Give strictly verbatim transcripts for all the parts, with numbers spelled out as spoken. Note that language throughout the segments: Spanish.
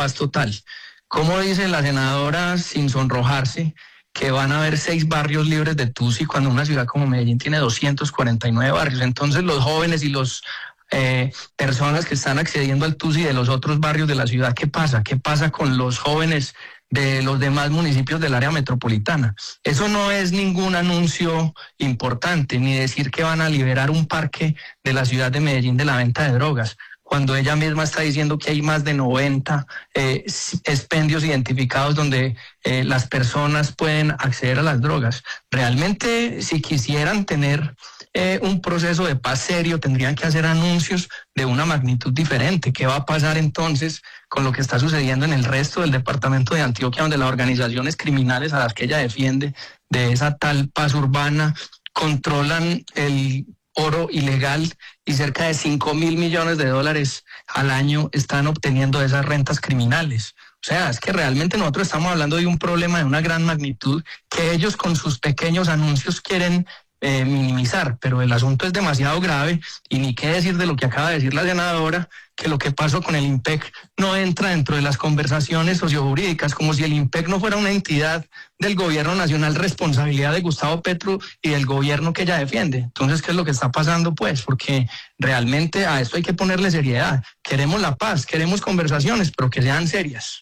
paz total. ¿Cómo dice la senadora, sin sonrojarse, que van a haber seis barrios libres de tusi cuando una ciudad como Medellín tiene doscientos cuarenta y nueve barrios? Entonces los jóvenes y los eh, personas que están accediendo al tusi de los otros barrios de la ciudad, ¿qué pasa? ¿Qué pasa con los jóvenes de los demás municipios del área metropolitana? Eso no es ningún anuncio importante, ni decir que van a liberar un parque de la ciudad de Medellín de la venta de drogas, cuando ella misma está diciendo que hay más de noventa eh, expendios identificados donde eh, las personas pueden acceder a las drogas. Realmente, si quisieran tener eh, un proceso de paz serio, tendrían que hacer anuncios de una magnitud diferente. ¿Qué va a pasar entonces con lo que está sucediendo en el resto del departamento de Antioquia, donde las organizaciones criminales a las que ella defiende de esa tal paz urbana controlan el oro ilegal y cerca de cinco mil millones de dólares al año están obteniendo de esas rentas criminales? O sea, es que realmente nosotros estamos hablando de un problema de una gran magnitud que ellos con sus pequeños anuncios quieren eh, minimizar, pero el asunto es demasiado grave. Y ni qué decir de lo que acaba de decir la senadora, que lo que pasó con el IMPEC no entra dentro de las conversaciones sociojurídicas, como si el IMPEC no fuera una entidad del gobierno nacional, responsabilidad de Gustavo Petro y del gobierno que ella defiende. Entonces, ¿qué es lo que está pasando? Pues, porque realmente a esto hay que ponerle seriedad. Queremos la paz, queremos conversaciones, pero que sean serias.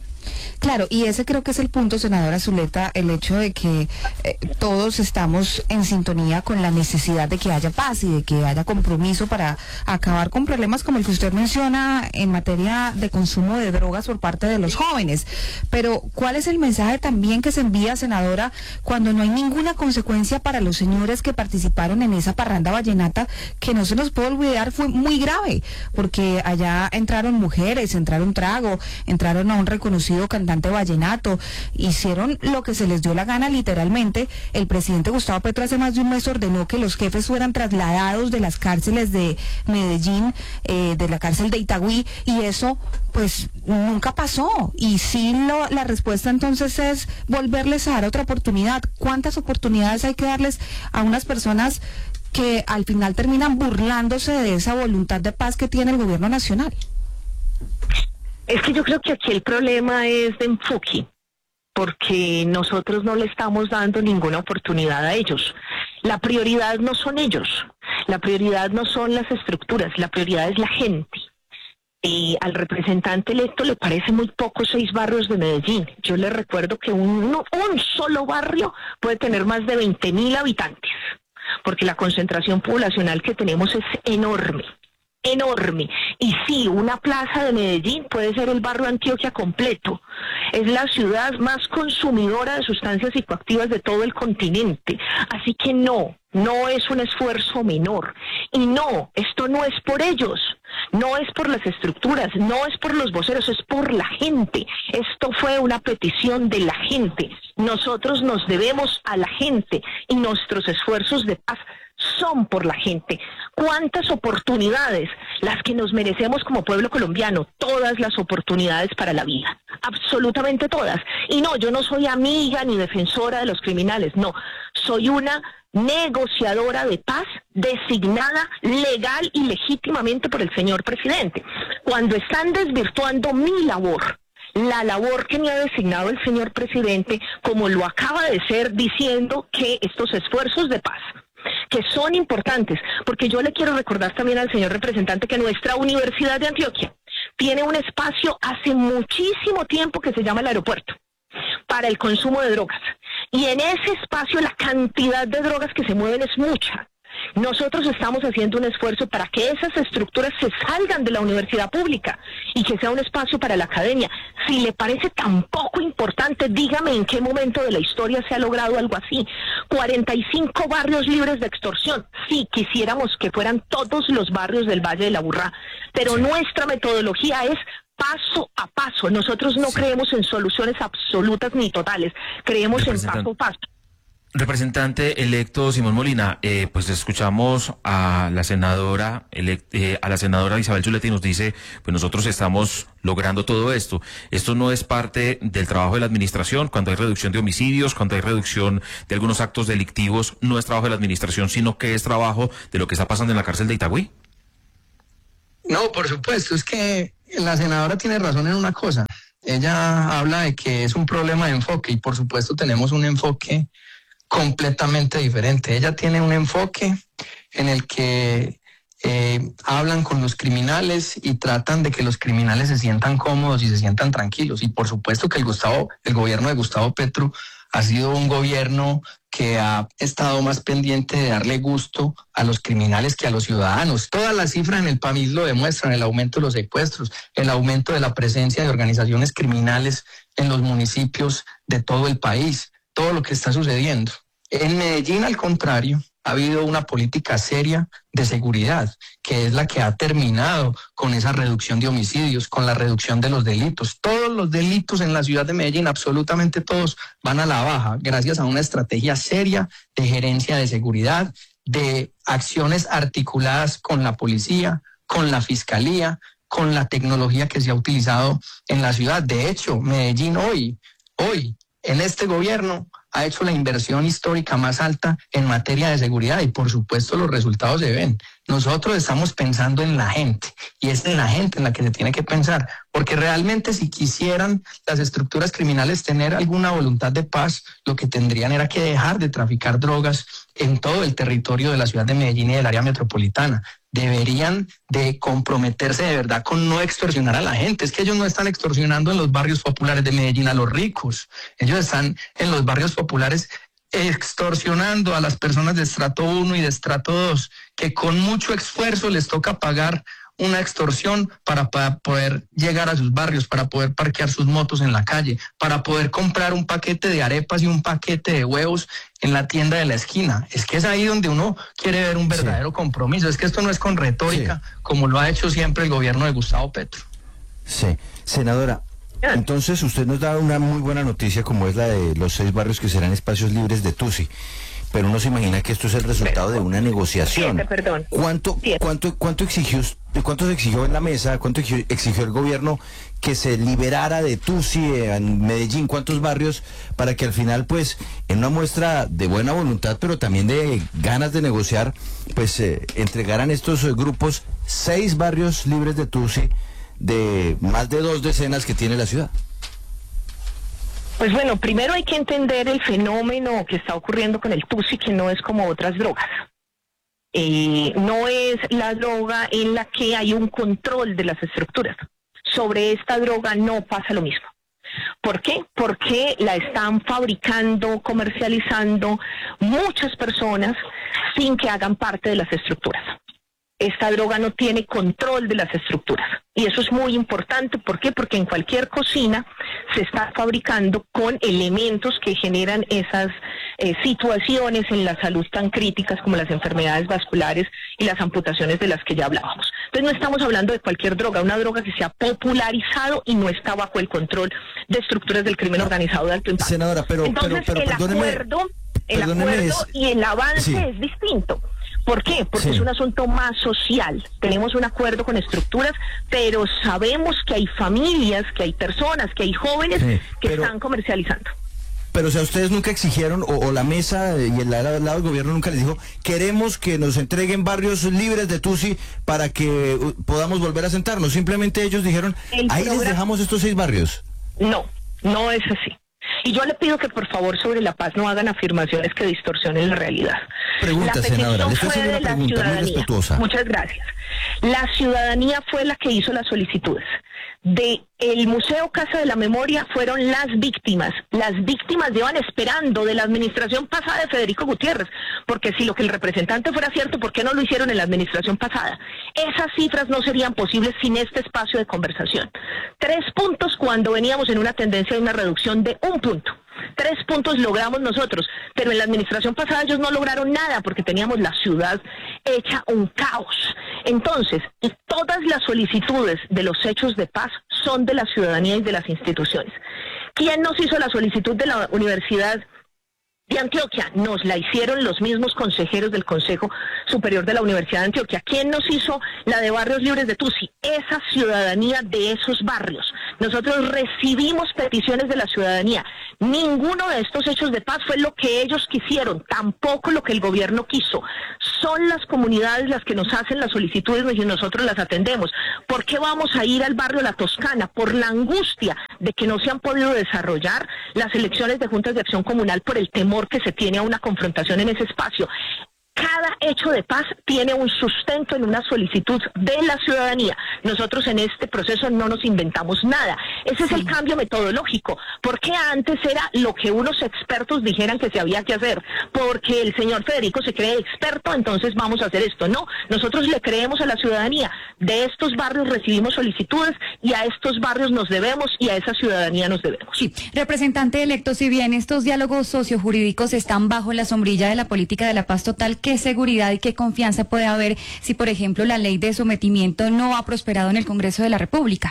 Claro, y ese creo que es el punto, senadora Zuleta, el hecho de que eh, todos estamos en sintonía con la necesidad de que haya paz y de que haya compromiso para acabar con problemas como el que usted menciona en materia de consumo de drogas por parte de los jóvenes. Pero, ¿cuál es el mensaje también que se envía, senadora, cuando no hay ninguna consecuencia para los señores que participaron en esa parranda vallenata, que no se nos puede olvidar fue muy grave? Porque allá entraron mujeres, entraron trago, entraron a un reconocido cantante vallenato, hicieron lo que se les dio la gana literalmente. El presidente Gustavo Petro hace más de un mes ordenó que los jefes fueran trasladados de las cárceles de Medellín, eh, de la cárcel de Itagüí, y eso pues nunca pasó. Y sí, lo, la respuesta entonces es volverles a dar otra oportunidad. ¿Cuántas oportunidades hay que darles a unas personas que al final terminan burlándose de esa voluntad de paz que tiene el gobierno nacional? Es que yo creo que aquí el problema es de enfoque, porque nosotros no le estamos dando ninguna oportunidad a ellos. La prioridad no son ellos, la prioridad no son las estructuras, la prioridad es la gente. Y al representante electo le parece muy poco seis barrios de Medellín. Yo le recuerdo que un, un solo barrio puede tener más de veinte mil habitantes, porque la concentración poblacional que tenemos es enorme. enorme. Y sí, una plaza de Medellín puede ser el barrio Antioquia completo. Es la ciudad más consumidora de sustancias psicoactivas de todo el continente. Así que no, no es un esfuerzo menor. Y no, esto no es por ellos, no es por las estructuras, no es por los voceros, es por la gente. Esto fue una petición de la gente. Nosotros nos debemos a la gente y nuestros esfuerzos de paz son por la gente. ¿Cuántas oportunidades? Las que nos merecemos como pueblo colombiano, todas las oportunidades para la vida, absolutamente todas. Y no, yo no soy amiga ni defensora de los criminales, no, soy una negociadora de paz designada legal y legítimamente por el señor presidente. Cuando están desvirtuando mi labor, la labor que me ha designado el señor presidente, como lo acaba de ser diciendo que estos esfuerzos de paz, que son importantes, porque yo le quiero recordar también al señor representante que nuestra Universidad de Antioquia tiene un espacio hace muchísimo tiempo que se llama el aeropuerto para el consumo de drogas, y en ese espacio la cantidad de drogas que se mueven es mucha. Nosotros estamos haciendo un esfuerzo para que esas estructuras se salgan de la universidad pública y que sea un espacio para la academia. Si le parece tan poco importante, dígame en qué momento de la historia se ha logrado algo así. cuarenta y cinco barrios libres de extorsión. Sí, quisiéramos que fueran todos los barrios del Valle de la Aburrá, pero sí, nuestra metodología es paso a paso. Nosotros no sí. creemos en soluciones absolutas ni totales, creemos en paso a paso. Representante electo Simón Molina, eh, pues escuchamos a la senadora elect, eh, a la senadora Isabel Zuleta y nos dice, pues nosotros estamos logrando todo esto. Esto no es parte del trabajo de la administración. Cuando hay reducción de homicidios, cuando hay reducción de algunos actos delictivos, no es trabajo de la administración, sino que es trabajo de lo que está pasando en la cárcel de Itagüí. No, por supuesto, es que la senadora tiene razón en una cosa. ella habla de que es un problema de enfoque y por supuesto tenemos un enfoque completamente diferente. Ella tiene un enfoque en el que eh, hablan con los criminales y tratan de que los criminales se sientan cómodos y se sientan tranquilos. Y por supuesto que el Gustavo, el gobierno de Gustavo Petro ha sido un gobierno que ha estado más pendiente de darle gusto a los criminales que a los ciudadanos. Todas las cifras en el país lo demuestran, el aumento de los secuestros, el aumento de la presencia de organizaciones criminales en los municipios de todo el país, todo lo que está sucediendo. En Medellín, al contrario, ha habido una política seria de seguridad, que es la que ha terminado con esa reducción de homicidios, con la reducción de los delitos. Todos los delitos en la ciudad de Medellín, absolutamente todos, van a la baja, gracias a una estrategia seria de gerencia de seguridad, de acciones articuladas con la policía, con la fiscalía, con la tecnología que se ha utilizado en la ciudad. De hecho, Medellín hoy, hoy, en este gobierno, ha hecho la inversión histórica más alta en materia de seguridad y por supuesto los resultados se ven. Nosotros estamos pensando en la gente y es en la gente en la que se tiene que pensar, porque realmente si quisieran las estructuras criminales tener alguna voluntad de paz, lo que tendrían era que dejar de traficar drogas en todo el territorio de la ciudad de Medellín y del área metropolitana. Deberían de comprometerse de verdad con no extorsionar a la gente. Es que ellos no están extorsionando en los barrios populares de Medellín a los ricos. Ellos están en los barrios populares extorsionando a las personas de estrato uno y de estrato dos, que con mucho esfuerzo les toca pagar una extorsión para, para poder llegar a sus barrios, para poder parquear sus motos en la calle, para poder comprar un paquete de arepas y un paquete de huevos en la tienda de la esquina. Es que es ahí donde uno quiere ver un verdadero sí. compromiso. Es que esto no es con retórica, sí. como lo ha hecho siempre el gobierno de Gustavo Petro. Sí, senadora, entonces usted nos da una muy buena noticia como es la de los seis barrios que serán espacios libres de Tusi. Pero uno se imagina que esto es el resultado de una negociación. Siete, perdón. ¿Cuánto, cuánto, cuánto exigió, cuánto se exigió en la mesa, cuánto exigió, exigió el gobierno que se liberara de Tusi en Medellín, cuántos barrios, para que al final, pues, en una muestra de buena voluntad, pero también de ganas de negociar, pues, eh, entregaran estos eh, grupos seis barrios libres de Tusi de más de dos decenas que tiene la ciudad? Pues bueno, primero hay que entender el fenómeno que está ocurriendo con el Tusi, que no es como otras drogas. Eh, no es la droga en la que hay un control de las estructuras. Sobre esta droga no pasa lo mismo. ¿Por qué? Porque la están fabricando, comercializando muchas personas sin que hagan parte de las estructuras. Esta droga no tiene control de las estructuras. Y eso es muy importante. ¿Por qué? Porque en cualquier cocina se está fabricando con elementos que generan esas eh, situaciones en la salud tan críticas como las enfermedades vasculares y las amputaciones de las que ya hablábamos. Entonces no estamos hablando de cualquier droga, una droga que se ha popularizado y no está bajo el control de estructuras del crimen organizado de alto impacto. Senadora, pero, Entonces pero, pero, el acuerdo, el acuerdo es... y el avance sí. es distinto. ¿Por qué? Porque sí. es un asunto más social. Tenemos un acuerdo con estructuras, pero sabemos que hay familias, que hay personas, que hay jóvenes sí, que pero, están comercializando. Pero, o sea, ustedes nunca exigieron, o, o la mesa y el lado, el lado del gobierno nunca les dijo, queremos que nos entreguen barrios libres de Tusi para que uh, podamos volver a sentarnos. Simplemente ellos dijeron, el ahí programa... les dejamos estos seis barrios. No, no es así. Y yo le pido que por favor sobre la paz no hagan afirmaciones que distorsionen la realidad. Pregunta, la senadora, le estoy haciendo una pregunta muy respetuosa. Muchas gracias. La ciudadanía fue la que hizo las solicitudes. De el Museo Casa de la Memoria fueron las víctimas. Las víctimas llevan esperando de la administración pasada de Federico Gutiérrez, porque si lo que el representante fuera cierto, ¿por qué no lo hicieron en la administración pasada? Esas cifras no serían posibles sin este espacio de conversación. Tres puntos cuando veníamos en una tendencia de una reducción de un punto. Tres puntos logramos nosotros, pero en la administración pasada ellos no lograron nada porque teníamos la ciudad hecha un caos. Entonces, todas las solicitudes de los hechos de paz son de la ciudadanía y de las instituciones. ¿Quién nos hizo la solicitud de la Universidad de Antioquia? Nos la hicieron los mismos consejeros del Consejo Superior de la Universidad de Antioquia. ¿Quién nos hizo la de Barrios Libres de Tusi? Esa ciudadanía de esos barrios. Nosotros recibimos peticiones de la ciudadanía. Ninguno de estos hechos de paz fue lo que ellos quisieron, tampoco lo que el gobierno quiso. Son las comunidades las que nos hacen las solicitudes y nosotros las atendemos. ¿Por qué vamos a ir al barrio La Toscana? Por la angustia de que no se han podido desarrollar las elecciones de juntas de acción comunal por el temor que se tiene a una confrontación en ese espacio. Cada hecho de paz tiene un sustento en una solicitud de la ciudadanía. Nosotros en este proceso no nos inventamos nada. Ese es el cambio metodológico. Porque antes era lo que unos expertos dijeran que se había que hacer. Porque el señor Federico se cree experto, entonces vamos a hacer esto. No, nosotros le creemos a la ciudadanía. De estos barrios recibimos solicitudes y a estos barrios nos debemos y a esa ciudadanía nos debemos. Sí, representante electo, si bien estos diálogos sociojurídicos están bajo la sombrilla de la política de la paz total, ¿qué seguridad y qué confianza puede haber si, por ejemplo, la ley de sometimiento no ha prosperado en el Congreso de la República?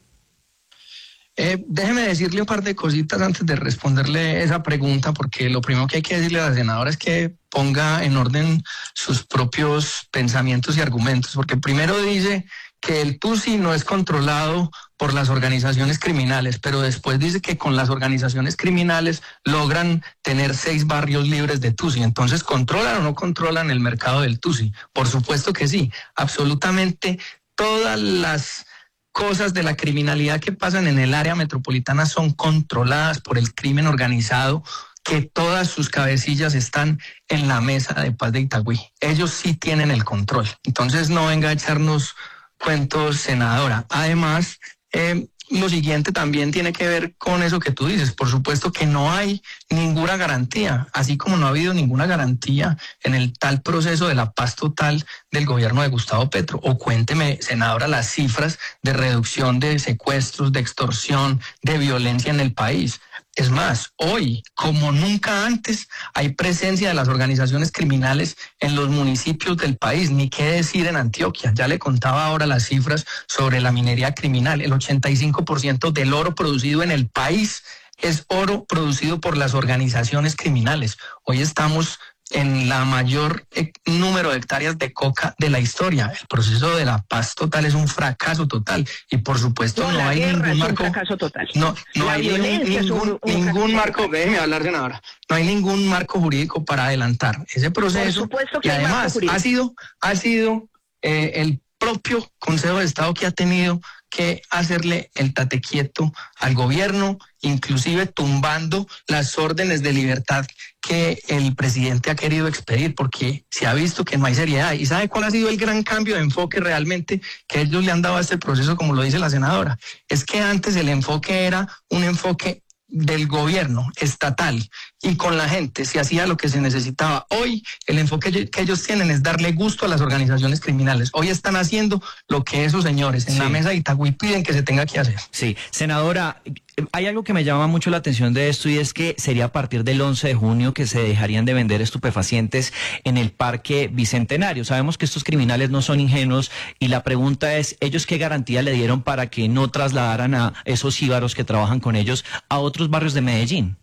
Eh, déjeme decirle un par de cositas antes de responderle esa pregunta, porque lo primero que hay que decirle a la senadora es que ponga en orden sus propios pensamientos y argumentos, porque primero dice que el Tusi no es controlado por las organizaciones criminales, pero después dice que con las organizaciones criminales logran tener seis barrios libres de Tusi. Entonces, ¿controlan o no controlan el mercado del Tusi? Por supuesto que sí. Absolutamente todas las cosas de la criminalidad que pasan en el área metropolitana son controladas por el crimen organizado, que todas sus cabecillas están en la mesa de paz de Itagüí. Ellos sí tienen el control. Entonces, no venga a echarnos cuentos, senadora. Además, eh, lo siguiente también tiene que ver con eso que tú dices. Por supuesto que no hay ninguna garantía, así como no ha habido ninguna garantía en el tal proceso de la paz total del gobierno de Gustavo Petro. O cuénteme, senadora, las cifras de reducción de secuestros, de extorsión, de violencia en el país. Es más, hoy, como nunca antes, hay presencia de las organizaciones criminales en los municipios del país, ni qué decir en Antioquia. Ya le contaba ahora las cifras sobre la minería criminal. El ochenta y cinco por ciento del oro producido en el país es oro producido por las organizaciones criminales. Hoy estamos en la mayor eh, número de hectáreas de coca de la historia. El proceso de la paz total es un fracaso total y por supuesto no, no hay ningún marco. Fracaso total. No, no la hay ningún, ningún, un, un ningún marco. Déjeme hablar, senadora. No hay ningún marco jurídico para adelantar ese proceso. Por supuesto que y hay además marco ha sido, ha sido eh, el propio Consejo de Estado que ha tenido que hacerle el tate quieto al gobierno, inclusive tumbando las órdenes de libertad que el presidente ha querido expedir, porque se ha visto que no hay seriedad. ¿Y sabe cuál ha sido el gran cambio de enfoque realmente que ellos le han dado a este proceso, como lo dice la senadora? Es que antes el enfoque era un enfoque del gobierno estatal y con la gente se hacía lo que se necesitaba. Hoy el enfoque que ellos tienen es darle gusto a las organizaciones criminales. Hoy están haciendo lo que esos señores en sí. la mesa de Itagüí piden que se tenga que hacer. Sí, senadora, hay algo que me llama mucho la atención de esto y es que sería a partir del once de junio que se dejarían de vender estupefacientes en el Parque Bicentenario. Sabemos que estos criminales no son ingenuos y la pregunta es, ¿ellos qué garantía le dieron para que no trasladaran a esos jíbaros que trabajan con ellos a otros barrios de Medellín?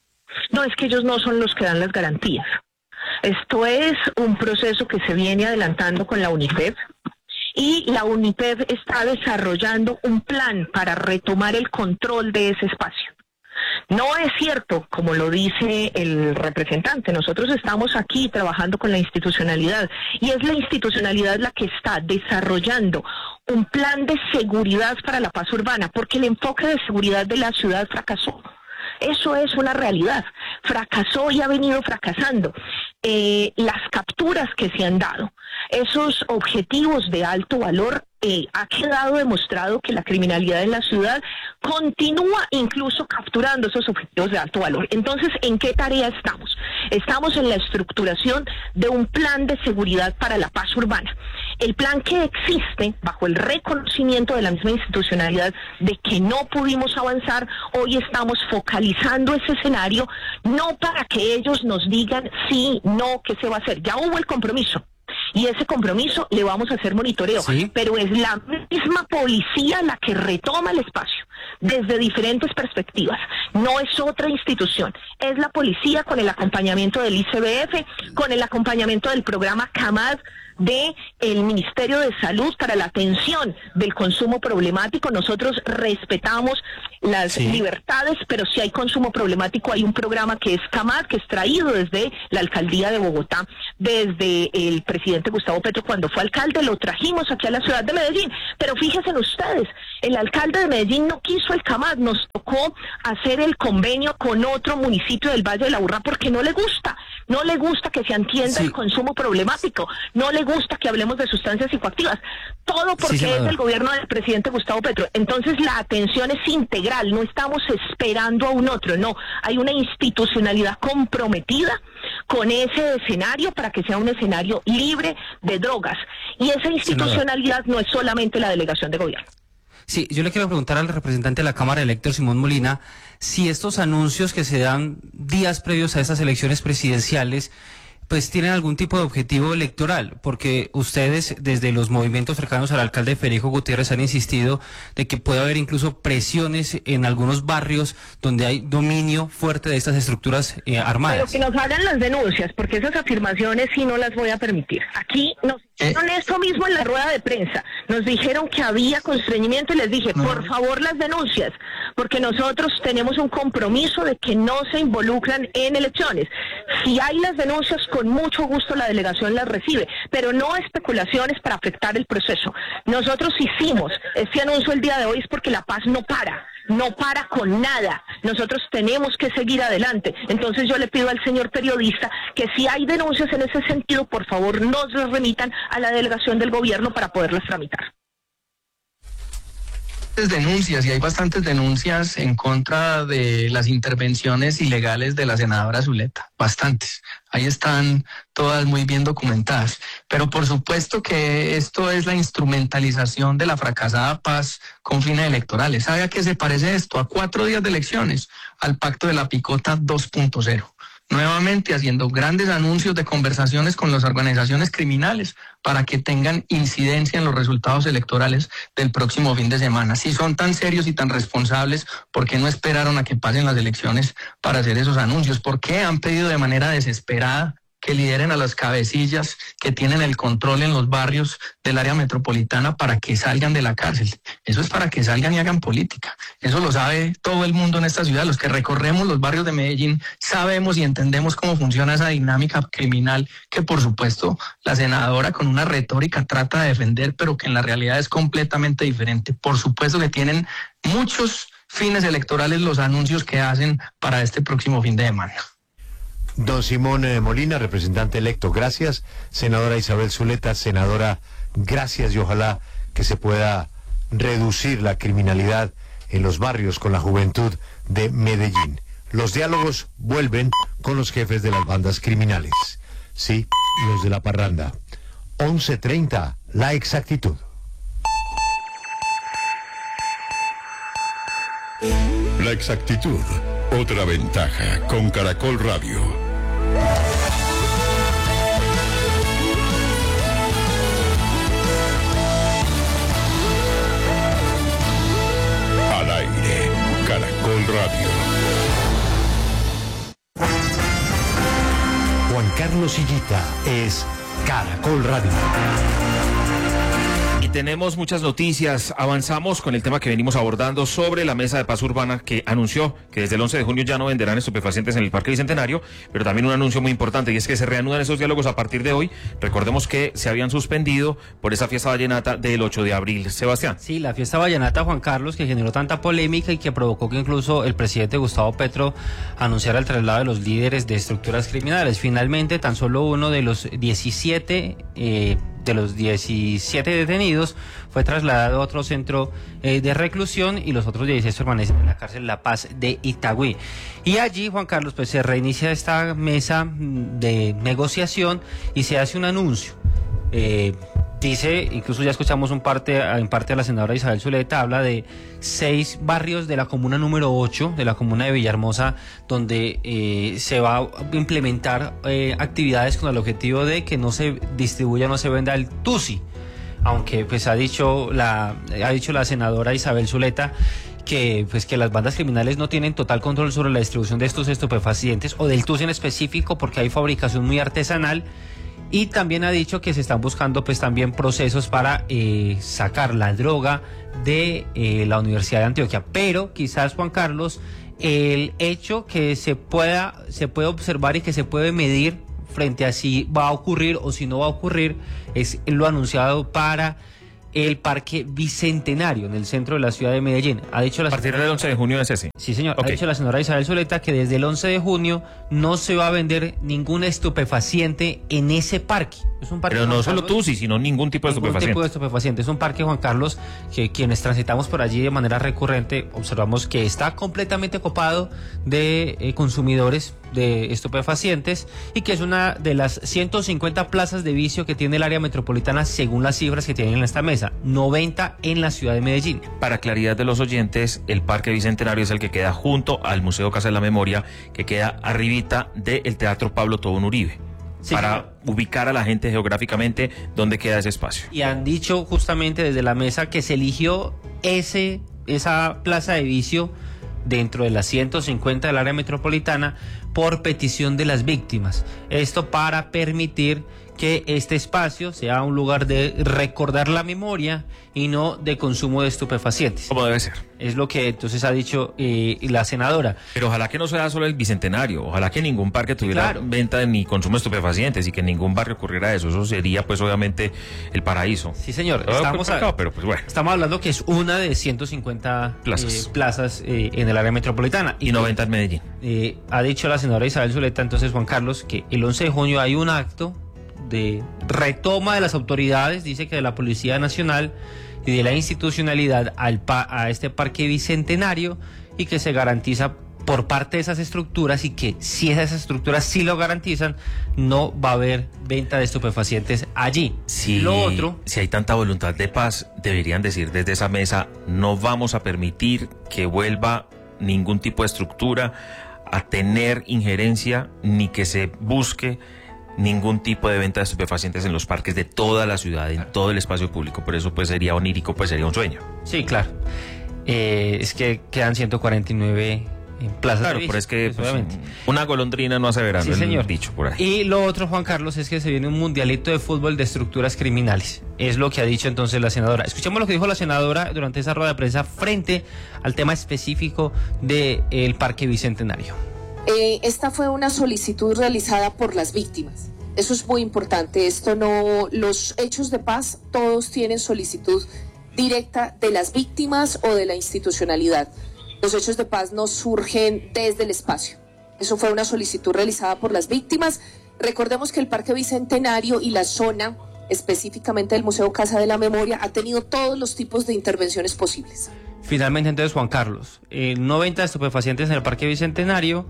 No, es que ellos no son los que dan las garantías. Esto es un proceso que se viene adelantando con la UNIPED. Y la UNIPED está desarrollando un plan para retomar el control de ese espacio. No es cierto, como lo dice el representante, nosotros estamos aquí trabajando con la institucionalidad y es la institucionalidad la que está desarrollando un plan de seguridad para la paz urbana, porque el enfoque de seguridad de la ciudad fracasó. Eso es una realidad, fracasó y ha venido fracasando. Eh, las capturas que se han dado, esos objetivos de alto valor, eh, ha quedado demostrado que la criminalidad en la ciudad continúa incluso capturando esos objetivos de alto valor. Entonces, ¿en qué tarea estamos? Estamos en la estructuración de un plan de seguridad para la paz urbana. El plan que existe, bajo el reconocimiento de la misma institucionalidad de que no pudimos avanzar, hoy estamos focalizando ese escenario, no para que ellos nos digan sí, no, qué se va a hacer. Ya hubo el compromiso. Y ese compromiso le vamos a hacer monitoreo, ¿sí? Pero es la misma policía la que retoma el espacio desde diferentes perspectivas. No es otra institución, es la policía con el acompañamiento del I C B F, con el acompañamiento del programa CAMAD de el Ministerio de Salud para la atención del consumo problemático. Nosotros respetamos las sí. libertades, pero si hay consumo problemático hay un programa que es CAMAD, que es traído desde la alcaldía de Bogotá, desde el presidente Gustavo Petro cuando fue alcalde, lo trajimos aquí a la ciudad de Medellín. Pero fíjense ustedes, el alcalde de Medellín no quiso el CAMAD, nos tocó hacer el convenio con otro municipio del Valle de la Aburrá porque no le gusta, no le gusta que se entienda sí. el consumo problemático, no le gusta que hablemos de sustancias psicoactivas, todo porque sí, es del gobierno del presidente Gustavo Petro. Entonces la atención es integral, no estamos esperando a un otro, no, hay una institucionalidad comprometida con ese escenario para que sea un escenario libre de drogas, y esa institucionalidad no es solamente la delegación de gobierno. Sí, yo le quiero preguntar al representante de la Cámara, el Héctor Simón Molina, si estos anuncios que se dan días previos a esas elecciones presidenciales pues tienen algún tipo de objetivo electoral, porque ustedes desde los movimientos cercanos al alcalde Federico Gutiérrez han insistido de que puede haber incluso presiones en algunos barrios donde hay dominio fuerte de estas estructuras eh, armadas. Pero que nos hagan las denuncias, porque esas afirmaciones sí no las voy a permitir. Aquí nos hicieron eh. esto mismo en la rueda de prensa, nos dijeron que había constreñimiento y les dije, no. por favor las denuncias, porque nosotros tenemos un compromiso de que no se involucran en elecciones. Si hay las denuncias, con mucho gusto la delegación las recibe, pero no especulaciones para afectar el proceso. Nosotros hicimos este anuncio el día de hoy es porque la paz no para, no para con nada. Nosotros tenemos que seguir adelante. Entonces yo le pido al señor periodista que si hay denuncias en ese sentido, por favor nos las remitan a la delegación del gobierno para poderlas tramitar. Denuncias y hay bastantes denuncias en contra de las intervenciones ilegales de la senadora Zuleta, bastantes. Ahí están todas muy bien documentadas. Pero por supuesto que esto es la instrumentalización de la fracasada paz con fines electorales. ¿Sabe a qué se parece esto? A cuatro días de elecciones, al pacto de la picota dos punto cero. Nuevamente haciendo grandes anuncios de conversaciones con las organizaciones criminales para que tengan incidencia en los resultados electorales del próximo fin de semana. Si son tan serios y tan responsables, ¿por qué no esperaron a que pasen las elecciones para hacer esos anuncios? ¿Por qué han pedido de manera desesperada que lideren a las cabecillas que tienen el control en los barrios del área metropolitana para que salgan de la cárcel? Eso es para que salgan y hagan política. Eso lo sabe todo el mundo en esta ciudad. Los que recorremos los barrios de Medellín sabemos y entendemos cómo funciona esa dinámica criminal que, por supuesto, la senadora con una retórica trata de defender, pero que en la realidad es completamente diferente. Por supuesto que tienen muchos fines electorales los anuncios que hacen para este próximo fin de semana. Don Simón eh, Molina, representante electo, gracias. Senadora Isabel Zuleta, senadora, gracias, y ojalá que se pueda reducir la criminalidad en los barrios con la juventud de Medellín. Los diálogos vuelven con los jefes de las bandas criminales, sí, los de la parranda. once treinta, La Exactitud. La Exactitud, otra ventaja con Caracol Radio. Al aire, Caracol Radio. Juan Carlos Higuita es Caracol Radio. Y tenemos muchas noticias. Avanzamos con el tema que venimos abordando sobre la Mesa de Paz Urbana, que anunció que desde el once de junio ya no venderán estupefacientes en el Parque Bicentenario, pero también un anuncio muy importante, y es que se reanudan esos diálogos a partir de hoy. Recordemos que se habían suspendido por esa fiesta vallenata del ocho de abril. Sebastián. Sí, la fiesta vallenata, Juan Carlos, que generó tanta polémica y que provocó que incluso el presidente Gustavo Petro anunciara el traslado de los líderes de estructuras criminales. Finalmente, tan solo uno de los diecisiete eh, de los diecisiete detenidos fue trasladado a otro centro eh, de reclusión, y los otros dieciséis permanecen en la cárcel La Paz de Itagüí. Y allí, Juan Carlos, pues se reinicia esta mesa de negociación y se hace un anuncio. Eh, dice, incluso ya escuchamos un parte, en parte a la senadora Isabel Zuleta, habla de seis barrios de la comuna número ocho, de la comuna de Villahermosa, donde eh, se va a implementar eh, actividades con el objetivo de que no se distribuya, no se venda el tusi. Aunque pues ha dicho la, ha dicho la senadora Isabel Zuleta que pues que las bandas criminales no tienen total control sobre la distribución de estos estupefacientes o del tusi en específico, porque hay fabricación muy artesanal Y también ha dicho que se están buscando pues también procesos para eh, sacar la droga de eh, la Universidad de Antioquia. Pero quizás, Juan Carlos, el hecho que se pueda, se puede observar y que se puede medir frente a si va a ocurrir o si no va a ocurrir es lo anunciado para el Parque Bicentenario en el centro de la ciudad de Medellín. Ha dicho la a partir del once de junio es ese. Sí, señor. Okay. Ha dicho la señora Isabel Zuleta que desde el once de junio no se va a vender ningún estupefaciente en ese parque. Es un parque, pero no Juan solo Carlos, tú, sí, sino ningún tipo de ningún estupefaciente. tipo de estupefaciente. Es un parque, Juan Carlos, que quienes transitamos por allí de manera recurrente observamos que está completamente copado de eh, consumidores de estupefacientes y que es una de las ciento cincuenta plazas de vicio que tiene el área metropolitana según las cifras que tienen en esta mesa, noventa en la ciudad de Medellín. Para claridad de los oyentes, el Parque Bicentenario es el que queda junto al Museo Casa de la Memoria, que queda arribita del Teatro Pablo Tobón Uribe. Sí, para señor. Ubicar a la gente geográficamente dónde queda ese espacio. Y han dicho justamente desde la mesa que se eligió ese esa plaza de vicio dentro de las ciento cincuenta del área metropolitana por petición de las víctimas. Esto para permitir que este espacio sea un lugar de recordar la memoria y no de consumo de estupefacientes. Como debe ser. Es lo que entonces ha dicho eh, la senadora. Pero ojalá que no sea solo el Bicentenario, ojalá que ningún parque tuviera claro. venta ni consumo de estupefacientes y que en ningún barrio ocurriera eso. Eso sería pues obviamente el paraíso. Sí, señor. Todo Estamos, acá, a, pero, pues, bueno. estamos hablando que es una de ciento cincuenta plazas, eh, plazas eh, en el área metropolitana. Y, y noventa en Medellín. Eh, ha dicho la senadora Isabel Zuleta, entonces, Juan Carlos, que el once de junio hay un acto de retoma de las autoridades, dice que de la Policía Nacional y de la institucionalidad al pa a este Parque Bicentenario, y que se garantiza por parte de esas estructuras, y que si esas estructuras sí lo garantizan, no va a haber venta de estupefacientes allí. Si, lo otro, si hay tanta voluntad de paz, deberían decir desde esa mesa: no vamos a permitir que vuelva ningún tipo de estructura a tener injerencia, ni que se busque ningún tipo de venta de estupefacientes en los parques de toda la ciudad, en todo el espacio público. Por eso pues sería onírico, pues sería un sueño. Sí, claro. Eh, es que quedan ciento cuarenta y nueve en plazas. Claro, de pero es que pues, pues, una golondrina no hace verano, sí, señor. El dicho por ahí. Y lo otro, Juan Carlos, es que se viene un mundialito de fútbol de estructuras criminales. Es lo que ha dicho entonces la senadora. Escuchemos lo que dijo la senadora durante esa rueda de prensa frente al tema específico del Parque Bicentenario. Eh, esta fue una solicitud realizada por las víctimas. Eso es muy importante. Esto no, los hechos de paz todos tienen solicitud directa de las víctimas o de la institucionalidad. Los hechos de paz no surgen desde el espacio. Eso fue una solicitud realizada por las víctimas. Recordemos que el Parque Bicentenario y la zona, específicamente del Museo Casa de la Memoria, ha tenido todos los tipos de intervenciones posibles. Finalmente, entonces, Juan Carlos, eh, no venta de estupefacientes en el Parque Bicentenario,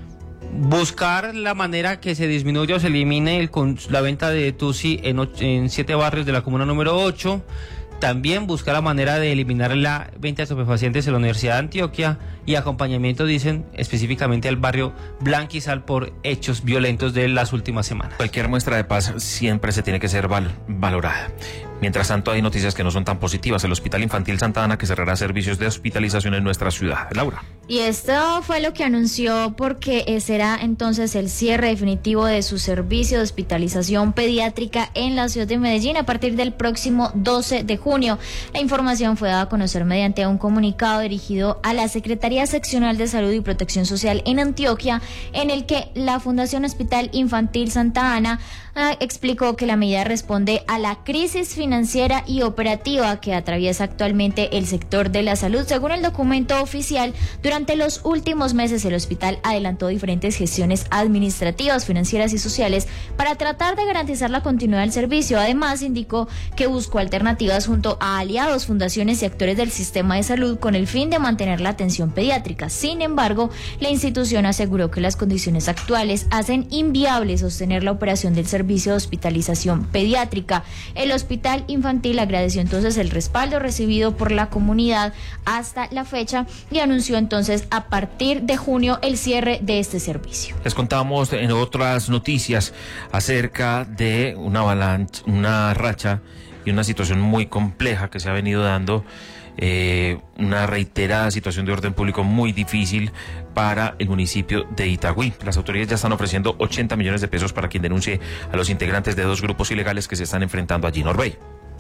buscar la manera que se disminuya o se elimine el, con, la venta de Tusi en, en siete barrios de la comuna número ocho, también buscar la manera de eliminar la venta de estupefacientes en la Universidad de Antioquia, y acompañamiento, dicen, específicamente al barrio Blanquizal por hechos violentos de las últimas semanas. Cualquier muestra de paz siempre se tiene que ser val valorada. Mientras tanto, hay noticias que no son tan positivas. El Hospital Infantil Santa Ana, que cerrará servicios de hospitalización en nuestra ciudad. Laura. Y esto fue lo que anunció, porque será entonces el cierre definitivo de su servicio de hospitalización pediátrica en la ciudad de Medellín a partir del próximo doce de junio. La información fue dada a conocer mediante un comunicado dirigido a la Secretaría Seccional de Salud y Protección Social en Antioquia, en el que la Fundación Hospital Infantil Santa Ana eh, explicó que la medida responde a la crisis financiera y operativa que atraviesa actualmente el sector de la salud. Según el documento oficial, durante los últimos meses el hospital adelantó diferentes gestiones administrativas, financieras y sociales para tratar de garantizar la continuidad del servicio. Además, indicó que buscó alternativas junto a aliados, fundaciones y actores del sistema de salud con el fin de mantener la atención pediátrica. Sin embargo, la institución aseguró que las condiciones actuales hacen inviable sostener la operación del servicio de hospitalización pediátrica. El hospital infantil agradeció entonces el respaldo recibido por la comunidad hasta la fecha y anunció entonces a partir de junio el cierre de este servicio. Les contamos en otras noticias acerca de una avalancha, una racha y una situación muy compleja que se ha venido dando eh, una reiterada situación de orden público muy difícil para el municipio de Itagüí. Las autoridades ya están ofreciendo ochenta millones de pesos para quien denuncie a los integrantes de dos grupos ilegales que se están enfrentando allí en Orbey.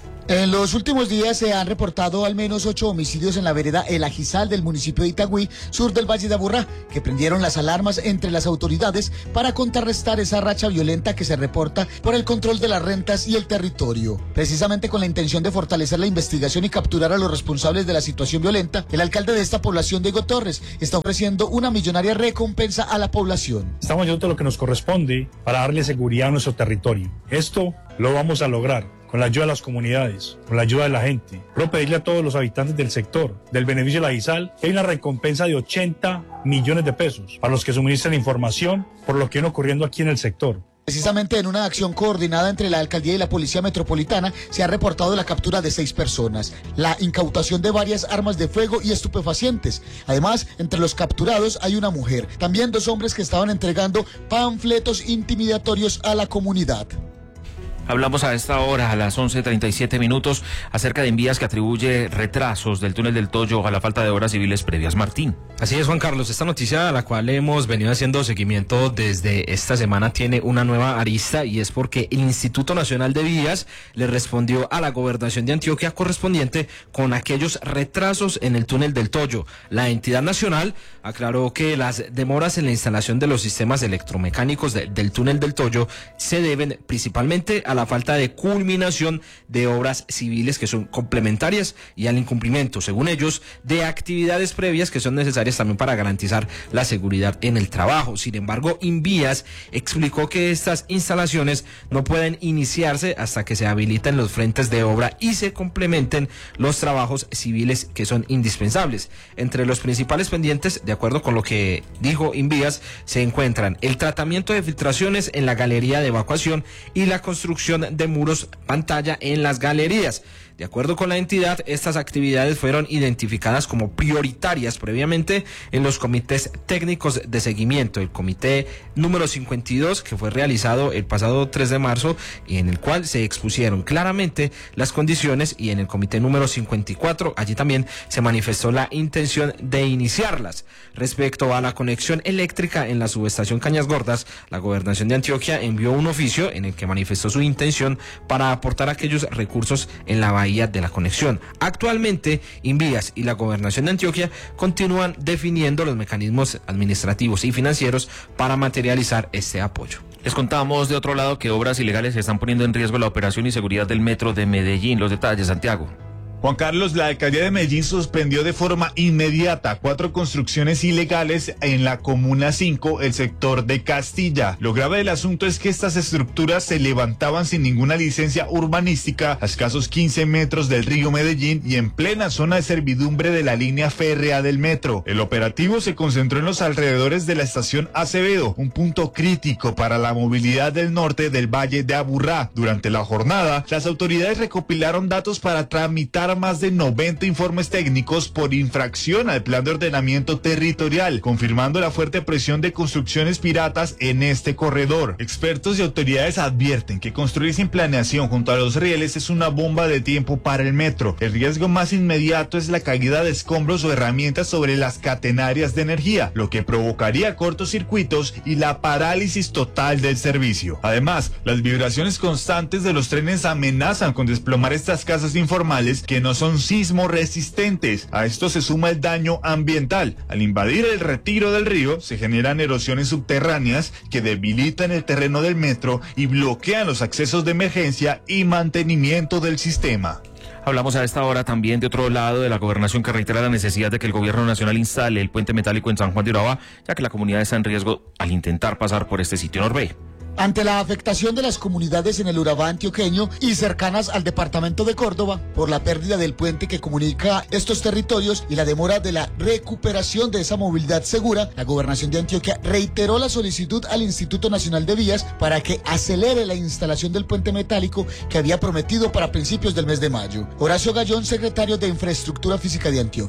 En los últimos días se han reportado al menos ocho homicidios en la vereda El Ajizal del municipio de Itagüí, sur del Valle de Aburrá, que prendieron las alarmas entre las autoridades para contrarrestar esa racha violenta que se reporta por el control de las rentas y el territorio. Precisamente con la intención de fortalecer la investigación y capturar a los responsables de la situación violenta, el alcalde de esta población, Diego Torres, está ofreciendo una millonaria recompensa a la población. Estamos haciendo todo lo que nos corresponde para darle seguridad a nuestro territorio. Esto lo vamos a lograr con la ayuda de las comunidades, con la ayuda de la gente. Quiero pedirle a todos los habitantes del sector, del beneficio de la Ajizal, que hay una recompensa de ochenta millones de pesos para los que suministren información por lo que viene ocurriendo aquí en el sector. Precisamente en una acción coordinada entre la Alcaldía y la Policía Metropolitana se ha reportado la captura de seis personas, la incautación de varias armas de fuego y estupefacientes. Además, entre los capturados hay una mujer, también dos hombres que estaban entregando panfletos intimidatorios a la comunidad. Hablamos a esta hora, a las once treinta y siete minutos, acerca de envías que atribuye retrasos del túnel del Toyo a la falta de obras civiles previas. Martín. Así es, Juan Carlos. Esta noticia a la cual hemos venido haciendo seguimiento desde esta semana tiene una nueva arista, y es porque el Instituto Nacional de Vías le respondió a la Gobernación de Antioquia correspondiente con aquellos retrasos en el túnel del Toyo. La entidad nacional aclaró que las demoras en la instalación de los sistemas electromecánicos de, del túnel del Toyo se deben principalmente a la falta de culminación de obras civiles que son complementarias y al incumplimiento, según ellos, de actividades previas que son necesarias también para garantizar la seguridad en el trabajo. Sin embargo, Invías explicó que estas instalaciones no pueden iniciarse hasta que se habiliten los frentes de obra y se complementen los trabajos civiles que son indispensables. Entre los principales pendientes, de acuerdo con lo que dijo Invías, se encuentran el tratamiento de filtraciones en la galería de evacuación y la construcción de muros pantalla en las galerías. De acuerdo con la entidad, estas actividades fueron identificadas como prioritarias previamente en los comités técnicos de seguimiento. El comité número cincuenta y dos, que fue realizado el pasado tres de marzo, y en el cual se expusieron claramente las condiciones, y en el comité número cincuenta y cuatro, allí también se manifestó la intención de iniciarlas. Respecto a la conexión eléctrica en la subestación Cañas Gordas, la Gobernación de Antioquia envió un oficio en el que manifestó su intención para aportar aquellos recursos en la bahía de la conexión. Actualmente, Invías y la Gobernación de Antioquia continúan definiendo los mecanismos administrativos y financieros para materializar este apoyo. Les contamos de otro lado que obras ilegales están poniendo en riesgo la operación y seguridad del metro de Medellín. Los detalles, Santiago. Juan Carlos, la alcaldía de Medellín suspendió de forma inmediata cuatro construcciones ilegales en la Comuna cinco, el sector de Castilla. Lo grave del asunto es que estas estructuras se levantaban sin ninguna licencia urbanística a escasos quince metros del río Medellín y en plena zona de servidumbre de la línea férrea del metro. El operativo se concentró en los alrededores de la estación Acevedo, un punto crítico para la movilidad del norte del Valle de Aburrá. Durante la jornada, las autoridades recopilaron datos para tramitar más de noventa informes técnicos por infracción al plan de ordenamiento territorial, confirmando la fuerte presión de construcciones piratas en este corredor. Expertos y autoridades advierten que construir sin planeación junto a los rieles es una bomba de tiempo para el metro. El riesgo más inmediato es la caída de escombros o herramientas sobre las catenarias de energía, lo que provocaría cortocircuitos y la parálisis total del servicio. Además, las vibraciones constantes de los trenes amenazan con desplomar estas casas informales que no son sismo resistentes. A esto se suma el daño ambiental. Al invadir el retiro del río, se generan erosiones subterráneas que debilitan el terreno del metro y bloquean los accesos de emergencia y mantenimiento del sistema. Hablamos a esta hora también de otro lado de la gobernación, que reitera la necesidad de que el gobierno nacional instale el puente metálico en San Juan de Urabá, ya que la comunidad está en riesgo al intentar pasar por este sitio en Orbey. Ante la afectación de las comunidades en el Urabá antioqueño y cercanas al departamento de Córdoba por la pérdida del puente que comunica estos territorios y la demora de la recuperación de esa movilidad segura, la Gobernación de Antioquia reiteró la solicitud al Instituto Nacional de Vías para que acelere la instalación del puente metálico que había prometido para principios del mes de mayo. Horacio Gallón, secretario de Infraestructura Física de Antioquia.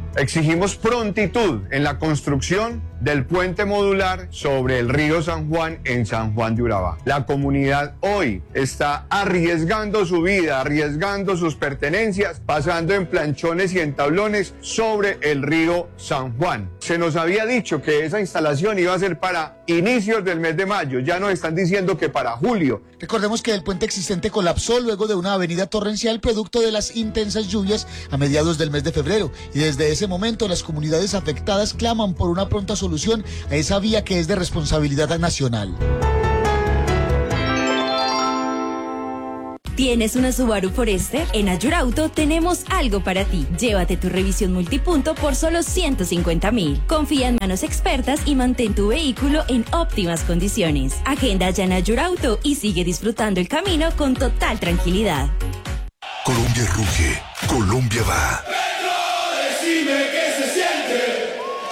Exigimos prontitud en la construcción del puente modular sobre el río San Juan en San Juan de Urabá. La comunidad hoy está arriesgando su vida, arriesgando sus pertenencias, pasando en planchones y en tablones sobre el río San Juan. Se nos había dicho que esa instalación iba a ser para inicios del mes de mayo, ya nos están diciendo que para julio. Recordemos que el puente existente colapsó luego de una avenida torrencial producto de las intensas lluvias a mediados del mes de febrero, y desde ese momento las comunidades afectadas claman por una pronta solución a esa vía que es de responsabilidad nacional. ¿Tienes una Subaru Forester? En Ayurauto tenemos algo para ti. Llévate tu revisión multipunto por solo ciento cincuenta mil. Confía en manos expertas y mantén tu vehículo en óptimas condiciones. Agenda ya en Ayurauto y sigue disfrutando el camino con total tranquilidad. Colombia ruge, Colombia va. Pedro, decime qué se siente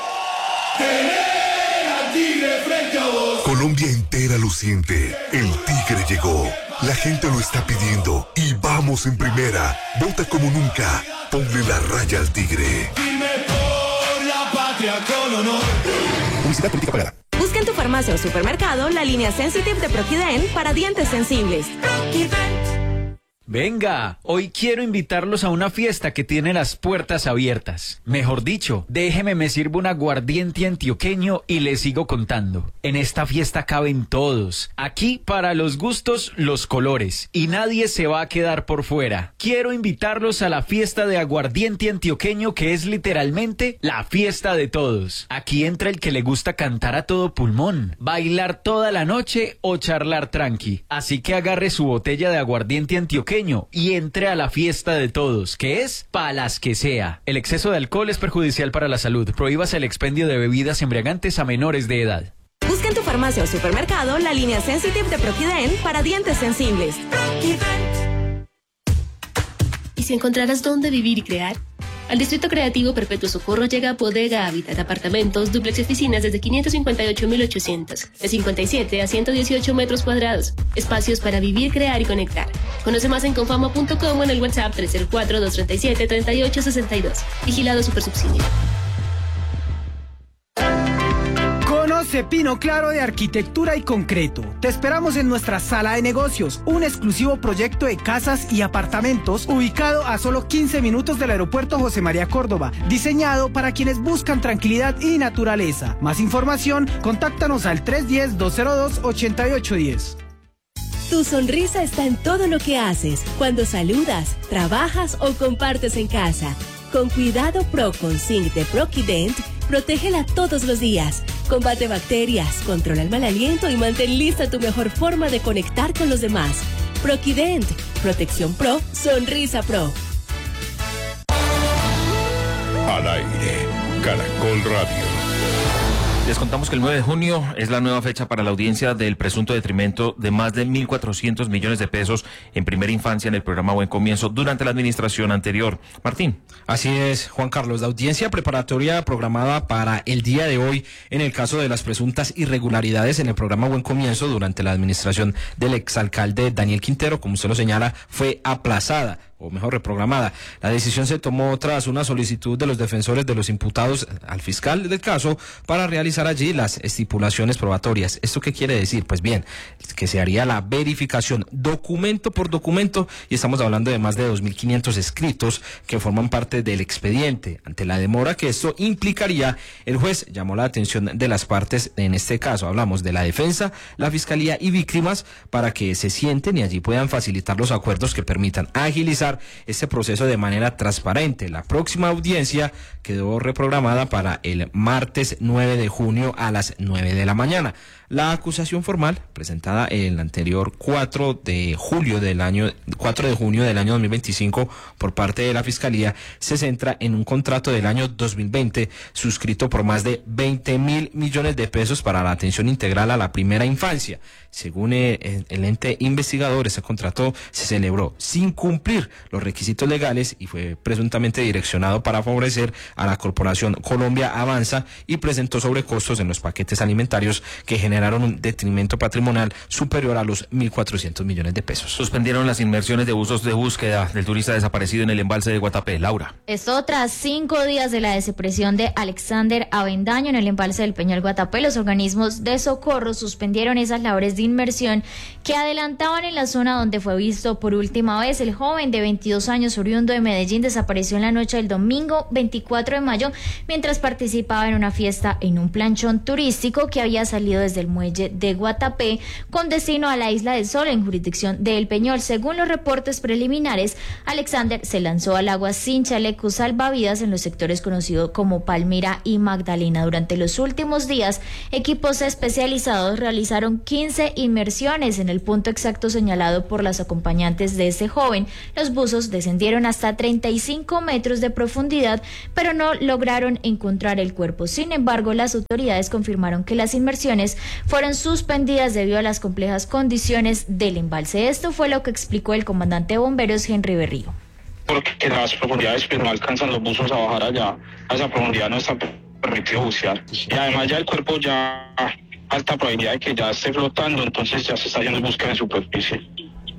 tener al Tigre frente a vos. Colombia entera lo siente. El Tigre llegó. La gente lo está pidiendo y vamos en primera. Vota como nunca. Ponle la raya al Tigre. Dime por la patria con honor. Publicidad política pagada. Busca en tu farmacia o supermercado la línea Sensitive de Proquident para dientes sensibles. Proquident. Venga, hoy quiero invitarlos a una fiesta que tiene las puertas abiertas. Mejor dicho, déjeme me sirvo un aguardiente antioqueño y les sigo contando. En esta fiesta caben todos. Aquí para los gustos, los colores. Y nadie se va a quedar por fuera. Quiero invitarlos a la fiesta de aguardiente antioqueño, que es literalmente la fiesta de todos. Aquí entra el que le gusta cantar a todo pulmón, bailar toda la noche o charlar tranqui. Así que agarre su botella de aguardiente antioqueño y entre a la fiesta de todos, que es pa' las que sea. El exceso de alcohol es perjudicial para la salud. Prohíbase el expendio de bebidas embriagantes a menores de edad. Busca en tu farmacia o supermercado la línea Sensitive de Proquident para dientes sensibles. Proquident. ¿Y si encontraras dónde vivir y crear? Al Distrito Creativo Perpetuo Socorro llega Bodega Habitat, apartamentos, dúplex y oficinas desde quinientos cincuenta y ocho mil ochocientos, de cincuenta y siete a ciento dieciocho metros cuadrados. Espacios para vivir, crear y conectar. Conoce más en confama punto com o en el WhatsApp tres cero cuatro, dos tres siete, tres ocho seis dos. Vigilado Supersubsidio. Conoce Pino Claro de Arquitectura y Concreto. Te esperamos en nuestra sala de negocios, un exclusivo proyecto de casas y apartamentos ubicado a solo quince minutos del aeropuerto José María Córdoba, diseñado para quienes buscan tranquilidad y naturaleza. Más información, contáctanos al tres uno cero, dos cero dos, ocho ocho uno cero. Tu sonrisa está en todo lo que haces, cuando saludas, trabajas o compartes en casa. Con Cuidado Pro con Zinc de Proquident, protégela todos los días. Combate bacterias, controla el mal aliento y mantén lista tu mejor forma de conectar con los demás. Proquident, Protección Pro, Sonrisa Pro. Al aire, Caracol Radio. Les contamos que el nueve de junio es la nueva fecha para la audiencia del presunto detrimento de más de mil cuatrocientos millones de pesos en primera infancia en el programa Buen Comienzo durante la administración anterior. Martín. Así es, Juan Carlos. La audiencia preparatoria programada para el día de hoy en el caso de las presuntas irregularidades en el programa Buen Comienzo durante la administración del exalcalde Daniel Quintero, como usted lo señala, fue aplazada, o mejor reprogramada. La decisión se tomó tras una solicitud de los defensores de los imputados al fiscal del caso para realizar allí las estipulaciones probatorias. ¿Esto qué quiere decir? Pues bien, que se haría la verificación documento por documento, y estamos hablando de más de dos mil quinientos escritos que forman parte del expediente. Ante la demora que esto implicaría, el juez llamó la atención de las partes, en este caso hablamos de la defensa, la fiscalía y víctimas, para que se sienten y allí puedan facilitar los acuerdos que permitan agilizar este proceso de manera transparente. La próxima audiencia quedó reprogramada para el martes nueve de junio a las nueve de la mañana. La acusación formal, presentada el anterior cuatro de julio del año, cuatro de junio del año dos mil veinticinco por parte de la Fiscalía, se centra en un contrato del año dos mil veinte suscrito por más de veinte mil millones de pesos para la atención integral a la primera infancia. Según el, el ente investigador, ese contrato se celebró sin cumplir los requisitos legales y fue presuntamente direccionado para favorecer a la corporación Colombia Avanza y presentó sobrecostos en los paquetes alimentarios que generaron un detrimento patrimonial superior a los mil cuatrocientos millones de pesos. Suspendieron las inmersiones de buzos de búsqueda del turista desaparecido en el embalse de Guatapé. Laura. Esto tras cinco días de la desaparición de Alexander Avendaño en el embalse del Peñol Guatapé. Los organismos de socorro suspendieron esas labores de inmersión que adelantaban en la zona donde fue visto por última vez. El joven de veintidós años, oriundo de Medellín, desapareció en la noche del domingo veinticuatro de mayo mientras participaba en una fiesta en un planchón turístico que había salido desde el muelle de Guatapé con destino a la Isla del Sol en jurisdicción de El Peñol. Según los reportes preliminares, Alexander se lanzó al agua sin chaleco salvavidas en los sectores conocidos como Palmira y Magdalena. Durante los últimos días, equipos especializados realizaron quince inmersiones en el punto exacto señalado por las acompañantes de este joven. Los buzos descendieron hasta treinta y cinco metros de profundidad, pero no lograron encontrar el cuerpo. Sin embargo, las autoridades confirmaron que las inmersiones fueron suspendidas debido a las complejas condiciones del embalse. Esto fue lo que explicó el comandante de bomberos, Henry Berrío. Porque en las profundidades pues no alcanzan los buzos a bajar allá, a esa profundidad no está permitido bucear. Y además ya el cuerpo ya alta probabilidad de que ya esté flotando, entonces ya se está haciendo búsqueda en superficie.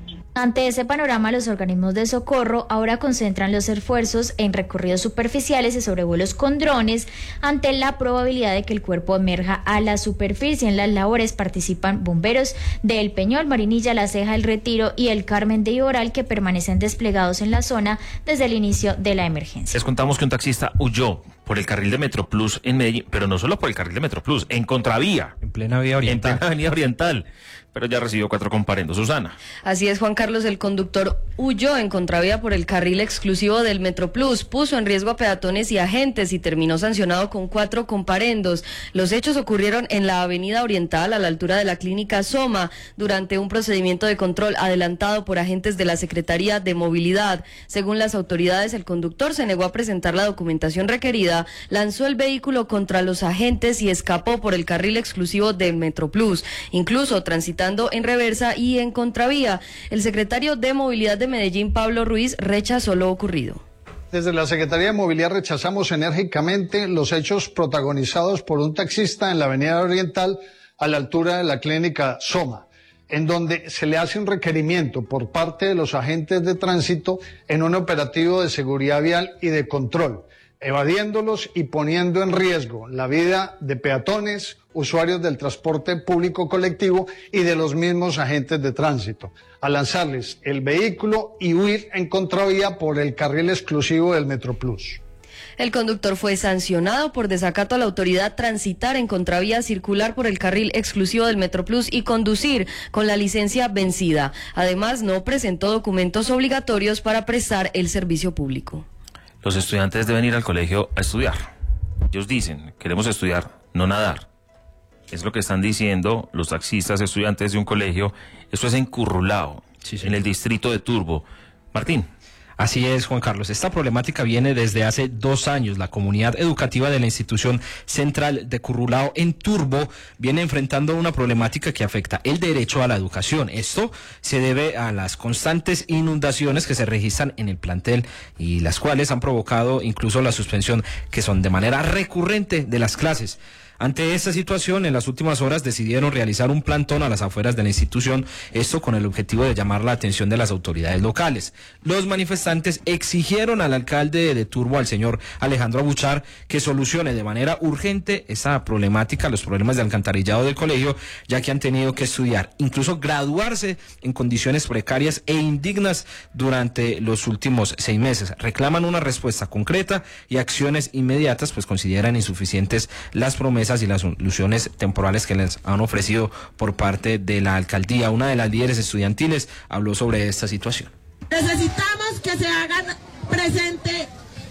Ante ese panorama, los organismos de socorro ahora concentran los esfuerzos en recorridos superficiales y sobrevuelos con drones ante la probabilidad de que el cuerpo emerja a la superficie. En las labores participan bomberos de El Peñol, Marinilla, La Ceja, El Retiro y El Carmen de Iboral, que permanecen desplegados en la zona desde el inicio de la emergencia. Les contamos que un taxista huyó por el carril de Metroplus en Medellín, pero no solo por el carril de Metroplus, en contravía. En plena vía oriental. En plena avenida oriental. Pero ya recibió cuatro comparendos. Susana. Así es, Juan Carlos, el conductor huyó en contravía por el carril exclusivo del Metroplus, puso en riesgo a peatones y agentes y terminó sancionado con cuatro comparendos. Los hechos ocurrieron en la avenida oriental, a la altura de la clínica Soma, durante un procedimiento de control adelantado por agentes de la Secretaría de Movilidad. Según las autoridades, el conductor se negó a presentar la documentación requerida, lanzó el vehículo contra los agentes y escapó por el carril exclusivo del Metroplus, incluso transitando en reversa y en contravía. El secretario de Movilidad de Medellín, Pablo Ruiz, rechazó lo ocurrido. Desde la Secretaría de Movilidad rechazamos enérgicamente los hechos protagonizados por un taxista en la avenida oriental a la altura de la clínica Soma, en donde se le hace un requerimiento por parte de los agentes de tránsito en un operativo de seguridad vial y de control, evadiéndolos y poniendo en riesgo la vida de peatones, usuarios del transporte público colectivo y de los mismos agentes de tránsito, a lanzarles el vehículo y huir en contravía por el carril exclusivo del Metroplus. El conductor fue sancionado por desacato a la autoridad, transitar en contravía, circular por el carril exclusivo del Metroplus y conducir con la licencia vencida. Además, no presentó documentos obligatorios para prestar el servicio público. Los estudiantes deben ir al colegio a estudiar. Ellos dicen, queremos estudiar, no nadar. Es lo que están diciendo los taxistas, estudiantes de un colegio. Esto es en Currulao, sí, sí. En el distrito de Turbo. Martín. Así es, Juan Carlos. Esta problemática viene desde hace dos años. La comunidad educativa de la institución central de Currulao en Turbo viene enfrentando una problemática que afecta el derecho a la educación. Esto se debe a las constantes inundaciones que se registran en el plantel y las cuales han provocado incluso la suspensión, que son de manera recurrente, de las clases. Ante esta situación, en las últimas horas decidieron realizar un plantón a las afueras de la institución, esto con el objetivo de llamar la atención de las autoridades locales. Los manifestantes exigieron al alcalde de Turbo, al señor Alejandro Abuchar, que solucione de manera urgente esa problemática, los problemas de alcantarillado del colegio, ya que han tenido que estudiar, incluso graduarse en condiciones precarias e indignas durante los últimos seis meses. Reclaman una respuesta concreta y acciones inmediatas, pues consideran insuficientes las promesas y las soluciones temporales que les han ofrecido por parte de la alcaldía. Una de las líderes estudiantiles habló sobre esta situación. Necesitamos que se hagan presente,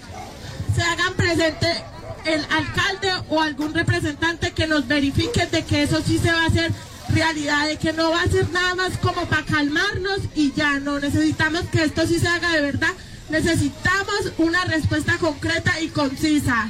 se hagan presente el alcalde o algún representante que nos verifique de que eso sí se va a hacer realidad, de que no va a ser nada más como para calmarnos y ya no. Necesitamos que esto sí se haga de verdad. Necesitamos una respuesta concreta y concisa.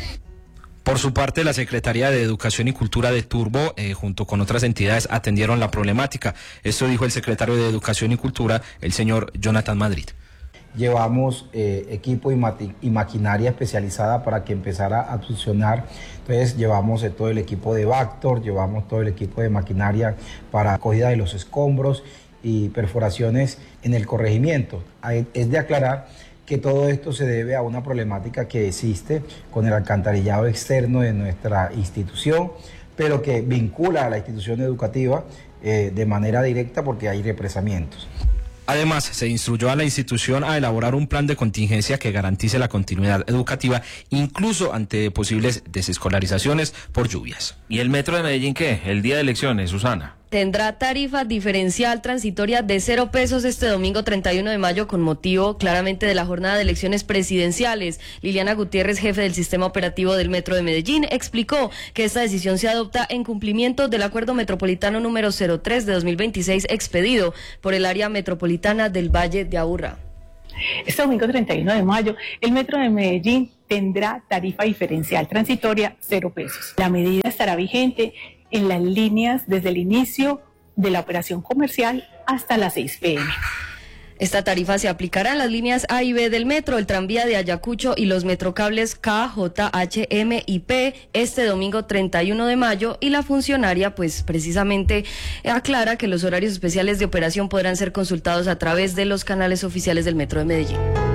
Por su parte, la Secretaría de Educación y Cultura de Turbo, eh, junto con otras entidades, atendieron la problemática. Esto dijo el secretario de Educación y Cultura, el señor Jonathan Madrid. llevamos eh, equipo y, y maquinaria especializada para que empezara a funcionar. Entonces llevamos eh, todo el equipo de Vactor, llevamos todo el equipo de maquinaria para acogida de los escombros y perforaciones en el corregimiento. Es de aclarar que todo esto se debe a una problemática que existe con el alcantarillado externo de nuestra institución, pero que vincula a la institución educativa eh, de manera directa porque hay represamientos. Además, se instruyó a la institución a elaborar un plan de contingencia que garantice la continuidad educativa, incluso ante posibles desescolarizaciones por lluvias. ¿Y el Metro de Medellín qué? El día de elecciones, Susana. Tendrá tarifa diferencial transitoria de cero pesos este domingo treinta y uno de mayo con motivo claramente de la jornada de elecciones presidenciales. Liliana Gutiérrez, jefe del sistema operativo del Metro de Medellín, explicó que esta decisión se adopta en cumplimiento del acuerdo metropolitano número cero tres de dos mil veintiséis expedido por el área metropolitana del Valle de Aburrá. Este domingo treinta y uno de mayo, el Metro de Medellín tendrá tarifa diferencial transitoria cero pesos. La medida estará vigente en las líneas desde el inicio de la operación comercial hasta las seis pe eme. Esta tarifa se aplicará en las líneas A y B del metro, el tranvía de Ayacucho y los metrocables K, J, H, M y P este domingo treinta y uno de mayo, y la funcionaria pues precisamente aclara que los horarios especiales de operación podrán ser consultados a través de los canales oficiales del Metro de Medellín.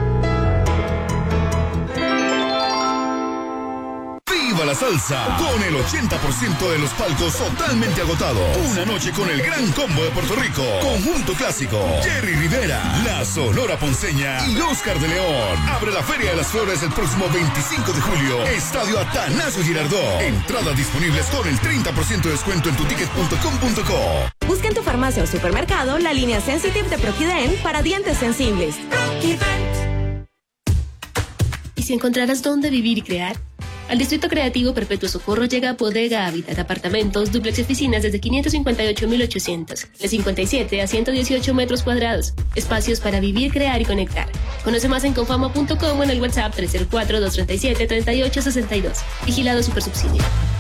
¡Viva la salsa! Con el ochenta por ciento de los palcos totalmente agotados. Una noche con el gran combo de Puerto Rico. Conjunto Clásico, Jerry Rivera, La Sonora Ponceña y Oscar de León. Abre la Feria de las Flores el próximo veinticinco de julio. Estadio Atanasio Girardot. Entradas disponibles con el treinta por ciento de descuento en tu ticket punto com punto co. Busca en tu farmacia o supermercado la línea Sensitive de Proquident para dientes sensibles. Proquident. ¿Y si encontraras dónde vivir y crear? Al Distrito Creativo Perpetuo Socorro llega Bodega Habitat, apartamentos, dúplex y oficinas desde quinientos cincuenta y ocho mil ochocientos, de cincuenta y siete a ciento dieciocho metros cuadrados. Espacios para vivir, crear y conectar. Conoce más en confama punto com o en el WhatsApp tres cero cuatro, dos tres siete, tres ocho seis dos. Vigilado Supersubsidio.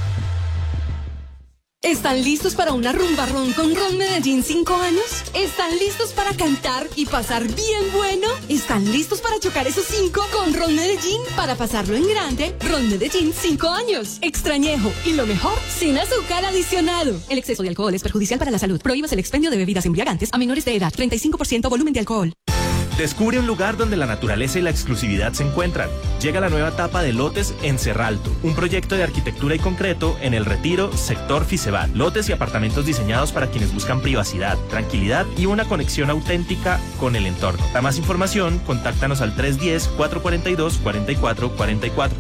¿Están listos para una rumba ron con Ron Medellín cinco años? ¿Están listos para cantar y pasar bien bueno? ¿Están listos para chocar esos cinco con Ron Medellín para pasarlo en grande? Ron Medellín cinco años. Extrañejo y lo mejor, sin azúcar adicionado. El exceso de alcohol es perjudicial para la salud. Prohíbas el expendio de bebidas embriagantes a menores de edad. treinta y cinco por ciento volumen de alcohol. Descubre un lugar donde la naturaleza y la exclusividad se encuentran. Llega la nueva etapa de Lotes en Cerralto, un proyecto de arquitectura y concreto en El Retiro, sector Fisebat. Lotes y apartamentos diseñados para quienes buscan privacidad, tranquilidad y una conexión auténtica con el entorno. Para más información, contáctanos al tres uno cero, cuatro cuatro dos, cuatro cuatro cuatro cuatro.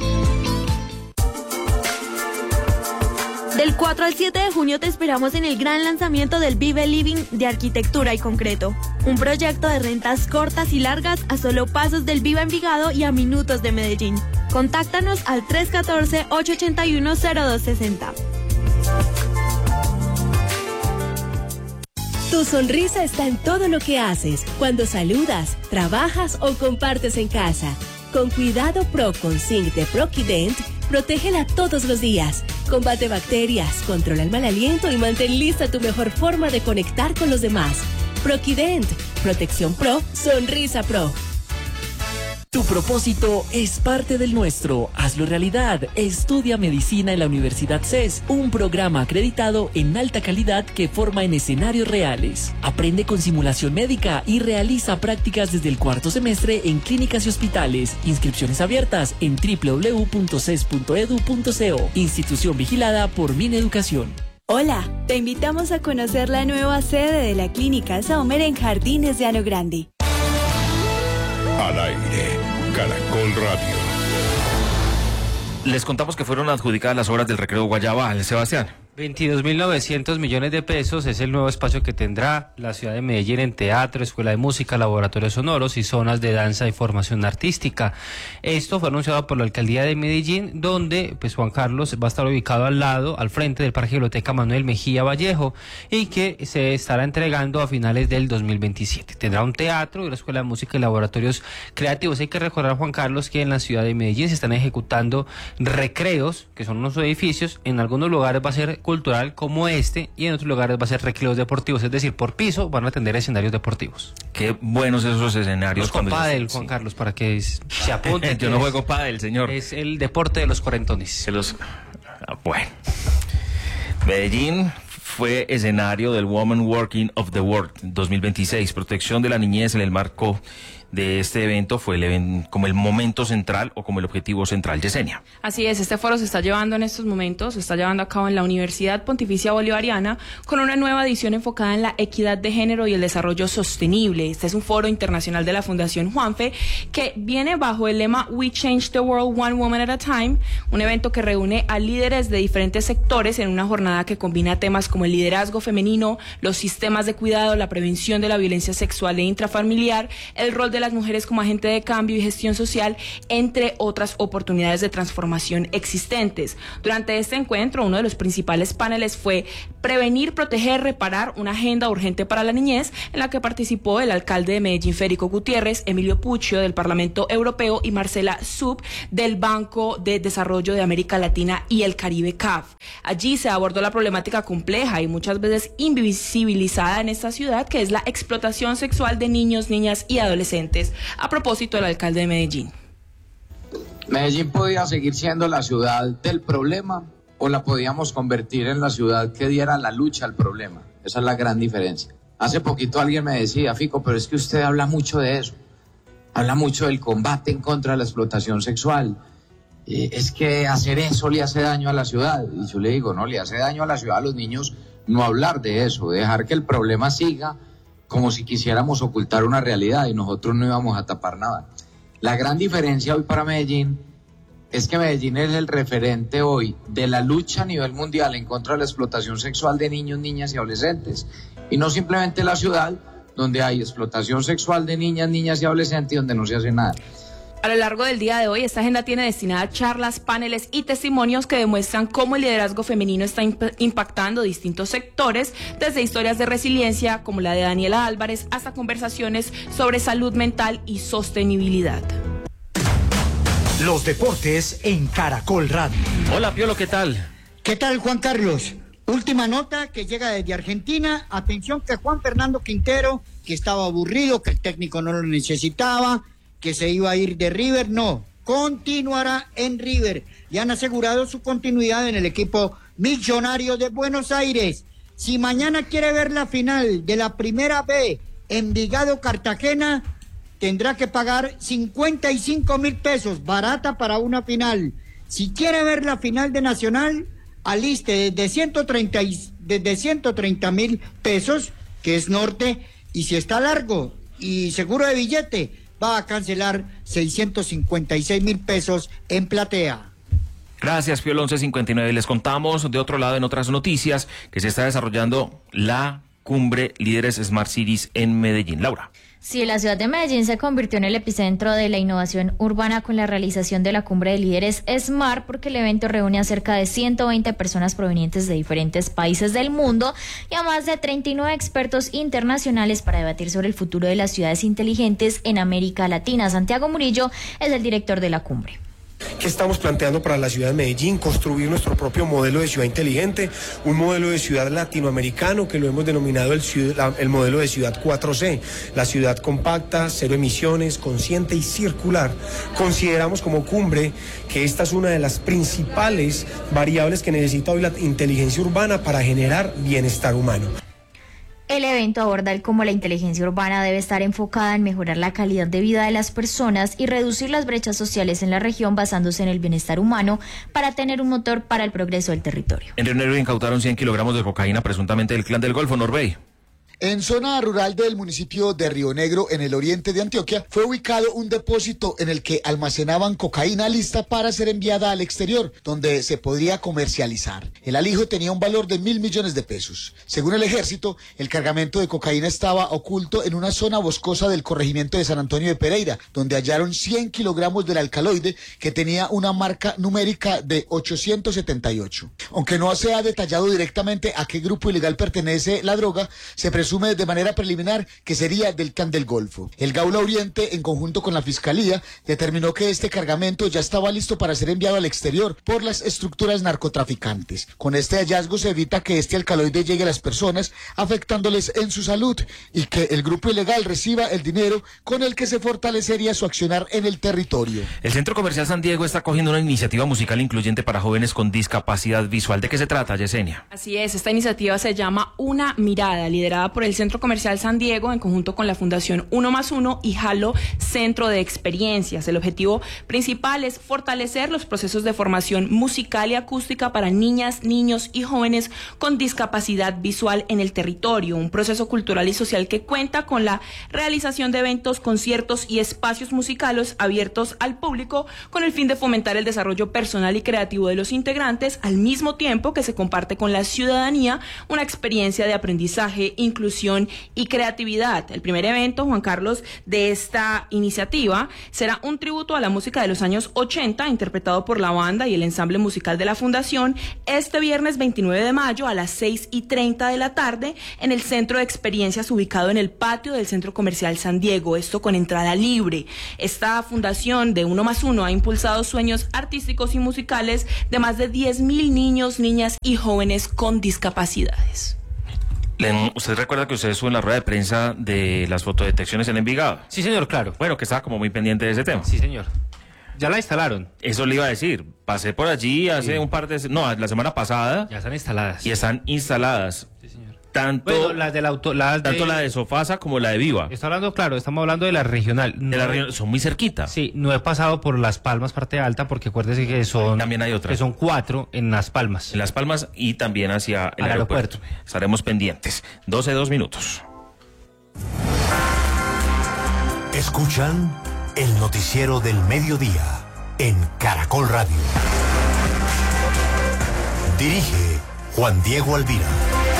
Del cuatro al siete de junio te esperamos en el gran lanzamiento del Vive Living de Arquitectura y Concreto, un proyecto de rentas cortas y largas a solo pasos del Viva Envigado y a minutos de Medellín. Contáctanos al tres uno cuatro, ocho ocho uno, cero dos seis cero. Tu sonrisa está en todo lo que haces, cuando saludas, trabajas o compartes en casa. Con Cuidado Pro con Zinc de Proquident, protégela todos los días. Combate bacterias, controla el mal aliento y mantén lista tu mejor forma de conectar con los demás. Proquident, Protección Pro, Sonrisa Pro. Tu propósito es parte del nuestro. Hazlo realidad. Estudia medicina en la Universidad C E S, un programa acreditado en alta calidad que forma en escenarios reales. Aprende con simulación médica y realiza prácticas desde el cuarto semestre en clínicas y hospitales. Inscripciones abiertas en doble u doble u doble u punto c e s punto e d u punto co. Institución vigilada por Mineducación. Hola, te invitamos a conocer la nueva sede de la Clínica Sommer en Jardines de Ano Grande. Al aire, Caracol Radio. Les contamos que fueron adjudicadas las obras del Recreo Guayabal, Sebastián. veintidós mil novecientos millones de pesos es el nuevo espacio que tendrá la ciudad de Medellín en teatro, escuela de música, laboratorios sonoros y zonas de danza y formación artística. Esto fue anunciado por la alcaldía de Medellín, donde pues Juan Carlos va a estar ubicado al lado, al frente del Parque Biblioteca Manuel Mejía Vallejo, y que se estará entregando a finales del dos mil veintisiete. Tendrá un teatro y una escuela de música y laboratorios creativos. Hay que recordar, Juan Carlos, que en la ciudad de Medellín se están ejecutando recreos, que son unos edificios, en algunos lugares va a ser cultural como este, y en otros lugares va a ser recreos deportivos, es decir, por piso van a tener escenarios deportivos. Qué buenos esos escenarios. Con pádel, Juan sí. Carlos, para que se apunte. Yo no juego pádel, señor. Es el deporte de los cuarentones. De los... Bueno. Medellín fue escenario del Women Working of the World dos mil veintiséis. Protección de la niñez en el marco de este evento fue el evento, como el momento central o como el objetivo central. Yesenia. Así es, este foro se está llevando en estos momentos, se está llevando a cabo en la Universidad Pontificia Bolivariana con una nueva edición enfocada en la equidad de género y el desarrollo sostenible. Este es un foro internacional de la Fundación Juanfe que viene bajo el lema We Change the World One Woman at a Time, un evento que reúne a líderes de diferentes sectores en una jornada que combina temas como el liderazgo femenino, los sistemas de cuidado, la prevención de la violencia sexual e intrafamiliar, el rol de de las mujeres como agente de cambio y gestión social, entre otras oportunidades de transformación existentes. Durante este encuentro, uno de los principales paneles fue Prevenir, Proteger, Reparar, una agenda urgente para la niñez, en la que participó el alcalde de Medellín, Federico Gutiérrez, Emilio Puccio, del Parlamento Europeo, y Marcela Sub, del Banco de Desarrollo de América Latina y el Caribe, C A F. Allí se abordó la problemática compleja y muchas veces invisibilizada en esta ciudad, que es la explotación sexual de niños, niñas y adolescentes. A propósito, el alcalde de Medellín. Medellín podía seguir siendo la ciudad del problema o la podíamos convertir en la ciudad que diera la lucha al problema. Esa es la gran diferencia. Hace poquito alguien me decía, Fico, pero es que usted habla mucho de eso. Habla mucho del combate en contra de la explotación sexual. Eh, es que hacer eso le hace daño a la ciudad. Y yo le digo, no, le hace daño a la ciudad a los niños no hablar de eso, dejar que el problema siga como si quisiéramos ocultar una realidad y nosotros no íbamos a tapar nada. La gran diferencia hoy para Medellín es que Medellín es el referente hoy de la lucha a nivel mundial en contra de la explotación sexual de niños, niñas y adolescentes. Y no simplemente la ciudad donde hay explotación sexual de niñas, niñas y adolescentes y donde no se hace nada. A lo largo del día de hoy, esta agenda tiene destinada charlas, paneles y testimonios que demuestran cómo el liderazgo femenino está imp- impactando distintos sectores, desde historias de resiliencia como la de Daniela Álvarez hasta conversaciones sobre salud mental y sostenibilidad. Los deportes en Caracol Radio. Hola, Piolo, ¿qué tal? ¿Qué tal, Juan Carlos? Última nota que llega desde Argentina. Atención que Juan Fernando Quintero, que estaba aburrido, que el técnico no lo necesitaba, que se iba a ir de River, no, continuará en River y han asegurado su continuidad en el equipo millonario de Buenos Aires. Si mañana quiere ver la final de la Primera B, Envigado-Cartagena, tendrá que pagar cincuenta y cinco mil pesos, barata para una final. Si quiere ver la final de Nacional, aliste desde ciento treinta, desde ciento treinta mil pesos, que es norte, y si está largo y seguro de billete, va a cancelar seiscientos cincuenta y seis mil pesos en platea. Gracias, Piolo. once cincuenta y nueve. Les contamos de otro lado, en otras noticias, que se está desarrollando la cumbre Líderes Smart Cities en Medellín. Laura. Sí, la ciudad de Medellín se convirtió en el epicentro de la innovación urbana con la realización de la cumbre de líderes Smart, porque el evento reúne a cerca de ciento veinte personas provenientes de diferentes países del mundo y a más de treinta y nueve expertos internacionales para debatir sobre el futuro de las ciudades inteligentes en América Latina. Santiago Murillo es el director de la cumbre. ¿Qué estamos planteando para la ciudad de Medellín? Construir nuestro propio modelo de ciudad inteligente, un modelo de ciudad latinoamericano que lo hemos denominado el, ciudad, el modelo de ciudad cuatro C, la ciudad compacta, cero emisiones, consciente y circular. Consideramos como cumbre que esta es una de las principales variables que necesita hoy la inteligencia urbana para generar bienestar humano. El evento aborda el cómo la inteligencia urbana debe estar enfocada en mejorar la calidad de vida de las personas y reducir las brechas sociales en la región basándose en el bienestar humano para tener un motor para el progreso del territorio. En Río Negro incautaron cien kilogramos de cocaína presuntamente del Clan del Golfo. Norbey. En zona rural del municipio de Río Negro, en el oriente de Antioquia, fue ubicado un depósito en el que almacenaban cocaína lista para ser enviada al exterior, donde se podría comercializar. El alijo tenía un valor de mil millones de pesos. Según el ejército, el cargamento de cocaína estaba oculto en una zona boscosa del corregimiento de San Antonio de Pereira, donde hallaron cien kilogramos del alcaloide que tenía una marca numérica de ochocientos setenta y ocho. Aunque no se ha detallado directamente a qué grupo ilegal pertenece la droga, se presume presume de manera preliminar que sería del Can del Golfo. El Gaula Oriente, en conjunto con la Fiscalía, determinó que este cargamento ya estaba listo para ser enviado al exterior por las estructuras narcotraficantes. Con este hallazgo se evita que este alcaloide llegue a las personas, afectándoles en su salud, y que el grupo ilegal reciba el dinero con el que se fortalecería su accionar en el territorio. El Centro Comercial San Diego está cogiendo una iniciativa musical incluyente para jóvenes con discapacidad visual. ¿De qué se trata, Yesenia? Así es, esta iniciativa se llama Una Mirada, liderada por el Centro Comercial San Diego en conjunto con la Fundación Uno más Uno y Halo Centro de Experiencias. El objetivo principal es fortalecer los procesos de formación musical y acústica para niñas, niños y jóvenes con discapacidad visual en el territorio, un proceso cultural y social que cuenta con la realización de eventos, conciertos y espacios musicales abiertos al público con el fin de fomentar el desarrollo personal y creativo de los integrantes, al mismo tiempo que se comparte con la ciudadanía una experiencia de aprendizaje, inclusión y creatividad. El primer evento, Juan Carlos, de esta iniciativa será un tributo a la música de los años ochenta, interpretado por la banda y el ensamble musical de la Fundación, este viernes veintinueve de mayo a las seis y treinta de la tarde en el Centro de Experiencias ubicado en el patio del Centro Comercial San Diego, esto con entrada libre. Esta fundación de Uno más Uno ha impulsado sueños artísticos y musicales de más de diez mil niños, niñas y jóvenes con discapacidades. ¿Usted recuerda que usted estuvo en la rueda de prensa de las fotodetecciones en Envigado? Sí, señor, claro. Bueno, que estaba como muy pendiente de ese tema. Sí, señor. Ya la instalaron. Eso le iba a decir. Pasé por allí hace sí. un par de... No, la semana pasada. Ya están instaladas. Y están instaladas. Sí, señor. Tanto, bueno, las del auto, las tanto de, la de Sofasa como la de Viva. Está hablando, claro, estamos hablando de la regional. No, de la regional, son muy cerquita. Sí, no he pasado por Las Palmas, parte alta, porque acuérdese que son... También hay otras. Que son cuatro en Las Palmas. En Las Palmas y también hacia el aeropuerto. aeropuerto. Estaremos pendientes. doce, dos minutos. Escuchan el noticiero del mediodía en Caracol Radio. Dirige Juan Diego Alvira.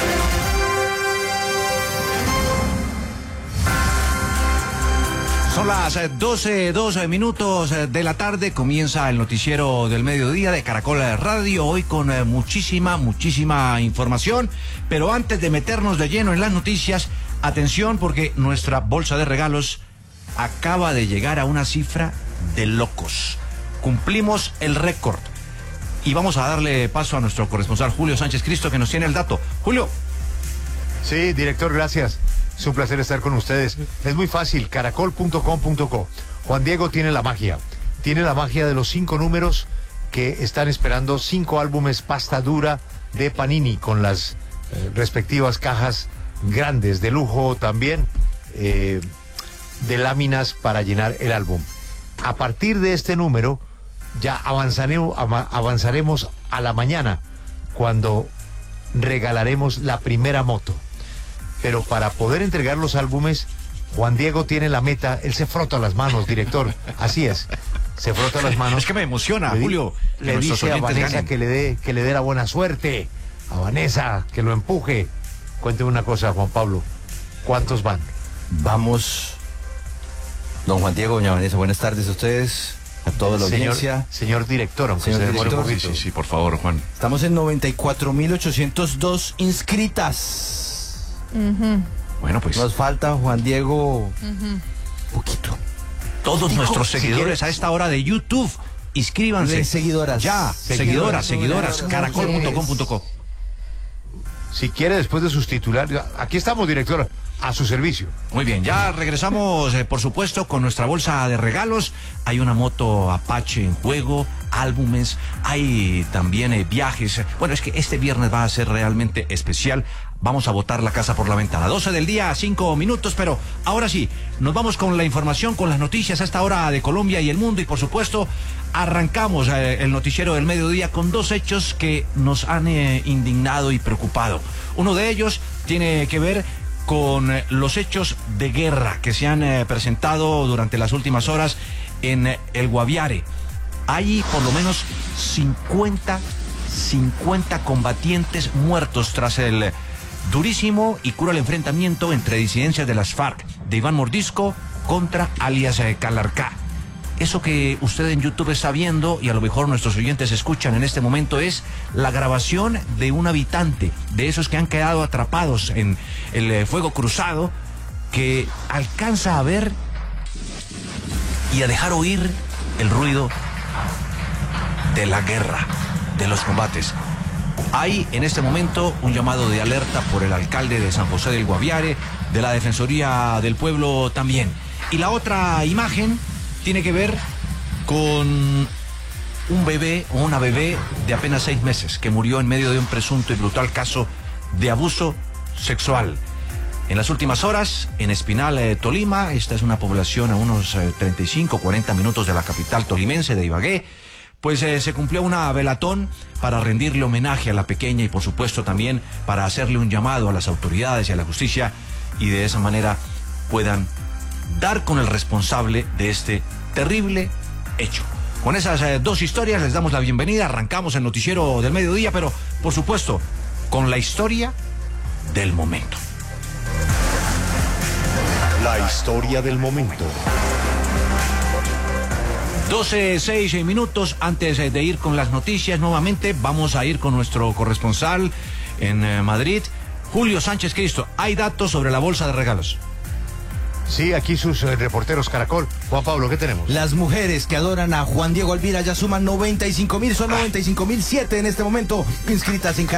Son las doce, doce minutos de la tarde, comienza el noticiero del mediodía de Caracol Radio, hoy con muchísima, muchísima información, pero antes de meternos de lleno en las noticias, atención porque nuestra bolsa de regalos acaba de llegar a una cifra de locos. Cumplimos el récord y vamos a darle paso a nuestro corresponsal Julio Sánchez Cristo que nos tiene el dato. Julio. Sí, director, gracias. Es un placer estar con ustedes. Es muy fácil, caracol punto com punto co. Juan Diego tiene la magia. Tiene la magia de los cinco números que están esperando cinco álbumes pasta dura de Panini con las eh, respectivas cajas grandes, de lujo también, eh, de láminas para llenar el álbum. A partir de este número ya avanzaremos, avanzaremos a la mañana cuando regalaremos la primera moto. Pero para poder entregar los álbumes, Juan Diego tiene la meta, él se frota las manos, director, así es, se frota las manos. Es que me emociona, le, Julio. Le dice a Vanessa que le dé que le dé la buena suerte, a Vanessa, que lo empuje. Cuénteme una cosa, Juan Pablo, ¿cuántos van? Vamos, don Juan Diego, doña Vanessa, buenas tardes a ustedes, a toda la señor, audiencia. Señor director, aunque señor se demore director, un poquito. Sí, sí, por favor, Juan. Estamos en noventa y cuatro mil ochocientos dos inscritas. Uh-huh. Bueno, pues nos falta, Juan Diego, uh-huh. poquito. Todos Dijo, nuestros si seguidores quieres, a esta hora de YouTube, inscríbanse. Seguidoras. Ya, seguidoras, seguidoras, seguidoras caracol punto com punto co. Si quiere, después de sus titulares, aquí estamos, director, a su servicio. Muy bien, ya regresamos, eh, por supuesto, con nuestra bolsa de regalos. Hay una moto Apache en juego, álbumes, hay también eh, viajes. Bueno, es que este viernes va a ser realmente especial. Vamos a botar la casa por la ventana. doce del día, cinco minutos, pero ahora sí, nos vamos con la información, con las noticias a esta hora de Colombia y el mundo. Y por supuesto, arrancamos eh, el noticiero del mediodía con dos hechos que nos han eh, indignado y preocupado. Uno de ellos tiene que ver con eh, los hechos de guerra que se han eh, presentado durante las últimas horas en eh, el Guaviare. Hay por lo menos cincuenta, cincuenta combatientes muertos tras el durísimo y cruel enfrentamiento entre disidencias de las FARC de Iván Mordisco contra alias eh, Calarcá. Eso que usted en YouTube está viendo y a lo mejor nuestros oyentes escuchan en este momento es la grabación de un habitante, de esos que han quedado atrapados en el eh, fuego cruzado, que alcanza a ver y a dejar oír el ruido de la guerra, de los combates. Hay en este momento un llamado de alerta por el alcalde de San José del Guaviare, de la Defensoría del Pueblo también. Y la otra imagen tiene que ver con un bebé o una bebé de apenas seis meses que murió en medio de un presunto y brutal caso de abuso sexual. En las últimas horas, en Espinal, eh, Tolima, esta es una población a unos eh, treinta y cinco, cuarenta minutos de la capital tolimense de Ibagué, pues eh, se cumplió una velatón para rendirle homenaje a la pequeña y por supuesto también para hacerle un llamado a las autoridades y a la justicia y de esa manera puedan dar con el responsable de este terrible hecho. Con esas eh, dos historias les damos la bienvenida, arrancamos el noticiero del mediodía, pero por supuesto con la historia del momento. La historia del momento. doce, seis minutos antes de ir con las noticias. Nuevamente vamos a ir con nuestro corresponsal en eh, Madrid, Julio Sánchez Cristo. Hay datos sobre la bolsa de regalos. Sí, aquí sus eh, reporteros Caracol. Juan Pablo, ¿qué tenemos? Las mujeres que adoran a Juan Diego Alvira ya suman noventa y cinco mil, son noventa y cinco mil siete en este momento inscritas en